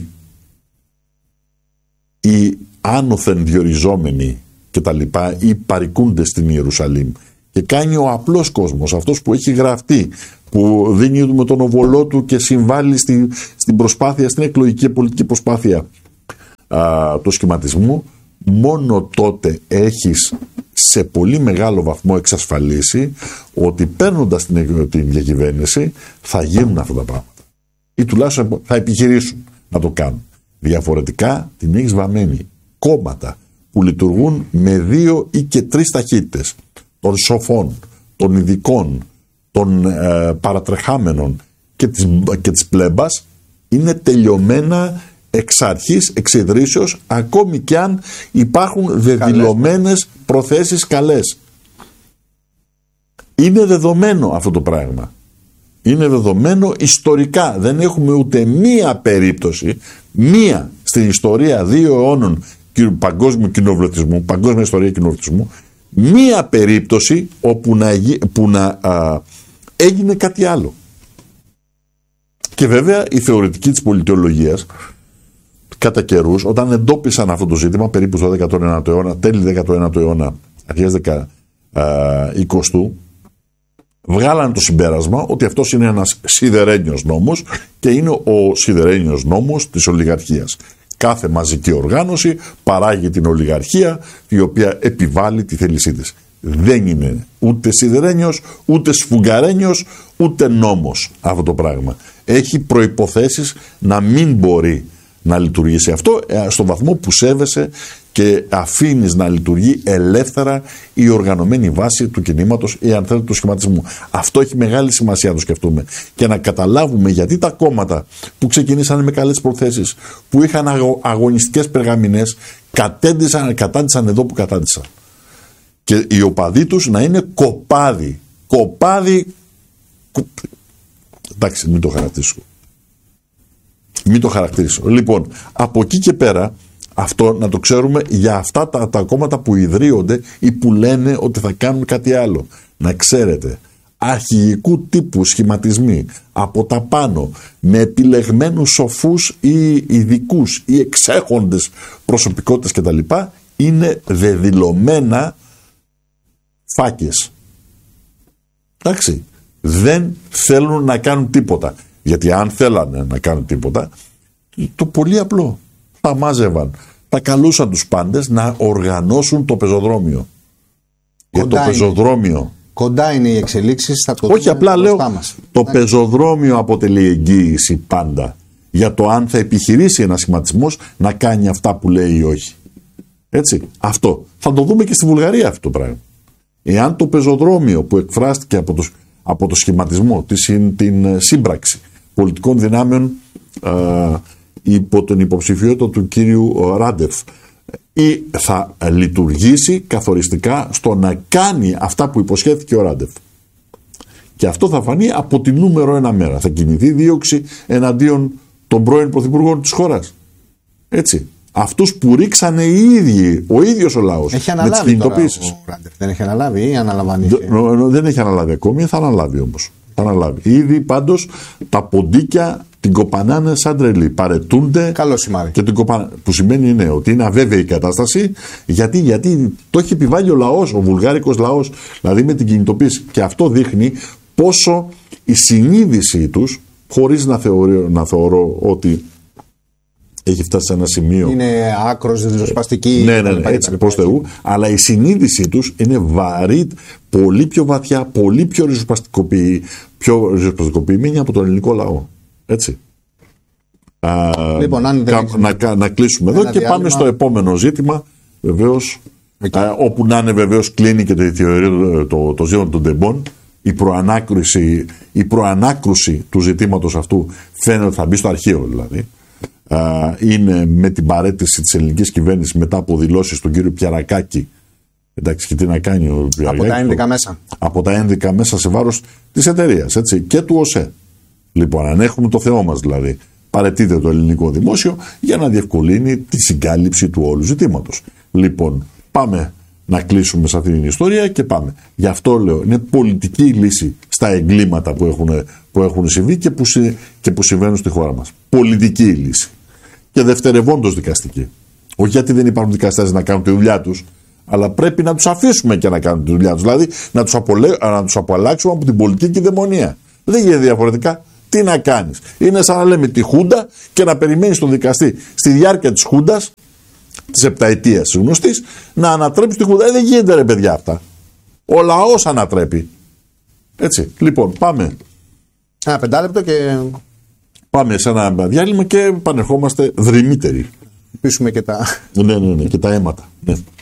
Speaker 1: οι άνωθεν διοριζόμενοι και τα λοιπά, ή παρικούνται στην Ιερουσαλήμ, και κάνει ο απλός κόσμος, αυτός που έχει γραφτεί, που δίνει με τον οβολό του και συμβάλλει στην προσπάθεια, στην εκλογική πολιτική προσπάθεια του σχηματισμού, μόνο τότε έχεις σε πολύ μεγάλο βαθμό εξασφαλίσει ότι παίρνοντας την διακυβέρνηση θα γίνουν αυτά τα πράγματα. Ή τουλάχιστον θα επιχειρήσουν να το κάνουν. Διαφορετικά την έχεις βαμμένη. Κόμματα που λειτουργούν με 2 ή και 3 ταχύτητες, των σοφών, των ειδικών, των παρατρεχάμενων και της πλέμπας, είναι τελειωμένα εξ αρχής, εξ ιδρύσεως, ακόμη κι αν υπάρχουν δεδηλωμένες προθέσεις καλές. Είναι δεδομένο αυτό το πράγμα. Είναι δεδομένο ιστορικά. Δεν έχουμε ούτε μία περίπτωση, μία στην ιστορία 2 αιώνων παγκόσμιου κοινοβουλευτισμού, παγκόσμια ιστορία κοινοβουλευτισμού, μία περίπτωση όπου να έγινε κάτι άλλο. Και βέβαια η θεωρητική της πολιτεολογίας κατά καιρούς, όταν εντόπισαν αυτό το ζήτημα περίπου στο 19ο αιώνα, τέλη 19ου αιώνα, αρχές 20ου, βγάλανε το συμπέρασμα ότι αυτός είναι ένας σιδερένιος νόμος και είναι ο σιδερένιος νόμος της ολιγαρχίας. Κάθε μαζική οργάνωση παράγει την ολιγαρχία, η οποία επιβάλλει τη θέλησή της. Δεν είναι ούτε σιδερένιος, ούτε σφουγγαρένιος, ούτε νόμος αυτό το πράγμα. Έχει προϋποθέσεις να μην μπορεί να λειτουργήσει αυτό, στον βαθμό που σέβεσαι και αφήνεις να λειτουργεί ελεύθερα η οργανωμένη βάση του κινήματος ή αν θέλετε του σχηματισμού. Αυτό έχει μεγάλη σημασία να το σκεφτούμε και να καταλάβουμε γιατί τα κόμματα που ξεκινήσαν με καλές προθέσεις, που είχαν αγωνιστικές περγαμηνές, κατάντησαν εδώ που κατάντησαν. Και οι οπαδοί τους να είναι κοπάδι. Εντάξει, μην το χαρακτηρίσω. Λοιπόν, από εκεί και πέρα, αυτό να το ξέρουμε για αυτά τα κόμματα που ιδρύονται ή που λένε ότι θα κάνουν κάτι άλλο. Να ξέρετε, αρχηγικού τύπου σχηματισμοί από τα πάνω, με επιλεγμένους σοφούς ή ειδικούς ή εξέχοντες προσωπικότητες κτλ. Είναι δεδηλωμένα φάκες. Εντάξει, δεν θέλουν να κάνουν τίποτα. Γιατί αν θέλανε να κάνουν τίποτα, το πολύ απλό, θα μάζευαν, θα καλούσαν τους πάντες να οργανώσουν το πεζοδρόμιο. Για το πεζοδρόμιο.
Speaker 2: Κοντά είναι οι εξελίξεις, θα το
Speaker 1: όχι, απλά λέω, το πεζοδρόμιο αποτελεί εγγύηση πάντα για το αν θα επιχειρήσει ένας σχηματισμός να κάνει αυτά που λέει ή όχι. Έτσι, αυτό. Θα το δούμε και στη Βουλγαρία αυτό το πράγμα. Εάν το πεζοδρόμιο που εκφράστηκε από το σχηματισμό, την σύμπραξη πολιτικών δυνάμεων υπό την υποψηφιότητα του κύριου Ράντεφ, ή θα λειτουργήσει καθοριστικά στο να κάνει αυτά που υποσχέθηκε ο Ράντεφ. Και αυτό θα φανεί από τη νούμερο 1 μέρα. Θα κινηθεί δίωξη εναντίον των πρώην πρωθυπουργών της χώρας. Έτσι. Αυτούς που ρίξανε ο ίδιος ο λαός.
Speaker 2: Έχει αναλάβει τώρα ο Ράντεφ. Δεν έχει αναλάβει ή αναλαμβάνει?
Speaker 1: Δεν έχει αναλάβει ακόμη, θα αναλάβει όμως. Θα αναλάβει. Ήδη πάντως τα ποντίκια την κοπανάνε σαν τρελή. Παρετούνται.
Speaker 2: Καλό σημάδι.
Speaker 1: Και που σημαίνει είναι ότι είναι αβέβαιη η κατάσταση, γιατί το έχει επιβάλει ο λαός, ο βουλγάρικος λαός, δηλαδή με την κινητοποίηση. Και αυτό δείχνει πόσο η συνείδησή τους, χωρίς να θεωρώ ότι έχει φτάσει σε ένα σημείο.
Speaker 2: Είναι άκρος ριζοσπαστική.
Speaker 1: Ναι, έτσι προς Θεού. Αλλά η συνείδησή τους είναι βαρύ, πολύ πιο βαθιά, πολύ πιο ριζοσπαστικοποιημένη από τον ελληνικό λαό. Έτσι.
Speaker 2: Λοιπόν,
Speaker 1: να κλείσουμε εδώ και πάμε στο επόμενο ζήτημα. Βεβαίως, όπου να είναι βεβαίως κλείνει και το ζήτημα των τεμπών. Η προανάκρουση του ζητήματος αυτού φαίνεται ότι θα μπει στο αρχείο δηλαδή. Είναι με την παρέτηση της ελληνικής κυβέρνησης μετά από δηλώσεις του κύριου Πιαρακάκη. Εντάξει, και τι να κάνει ο Πιαρακάκη.
Speaker 2: Από τα ένδικα μέσα.
Speaker 1: Από τα ένδικα μέσα σε βάρος της εταιρείας, έτσι, και του ΟΣΕ. Λοιπόν, αν έχουμε το Θεό μας δηλαδή, παραιτείται το ελληνικό δημόσιο για να διευκολύνει τη συγκάλυψη του όλου ζητήματος. Λοιπόν, πάμε να κλείσουμε σε αυτή την ιστορία και πάμε. Γι' αυτό λέω, είναι πολιτική λύση στα εγκλήματα που έχουν συμβεί και που συμβαίνουν στη χώρα μας. Πολιτική λύση. Και δευτερευόντως δικαστική. Όχι γιατί δεν υπάρχουν δικαστές να κάνουν τη δουλειά τους, αλλά πρέπει να τους αφήσουμε και να κάνουν τη δουλειά τους. Δηλαδή να τους απαλλάξουμε από την πολιτική κυδαιμονία. Δεν γίνεται διαφορετικά. Τι να κάνεις. Είναι σαν να λέμε τη Χούντα και να περιμένεις τον δικαστή στη διάρκεια της Χούντας, της επταετίας της γνωστής, να ανατρέψει τη Χούντα. Δεν γίνεται ρε παιδιά αυτά. Ο λαός ανατρέπει. Έτσι. Λοιπόν, πάμε.
Speaker 2: Ένα 5 λεπτό και.
Speaker 1: Πάμε σε ένα διάλειμμα και επανερχόμαστε δρυμύτεροι.
Speaker 2: Πείσουμε και τα.
Speaker 1: Ναι, και τα αίματα. Ναι.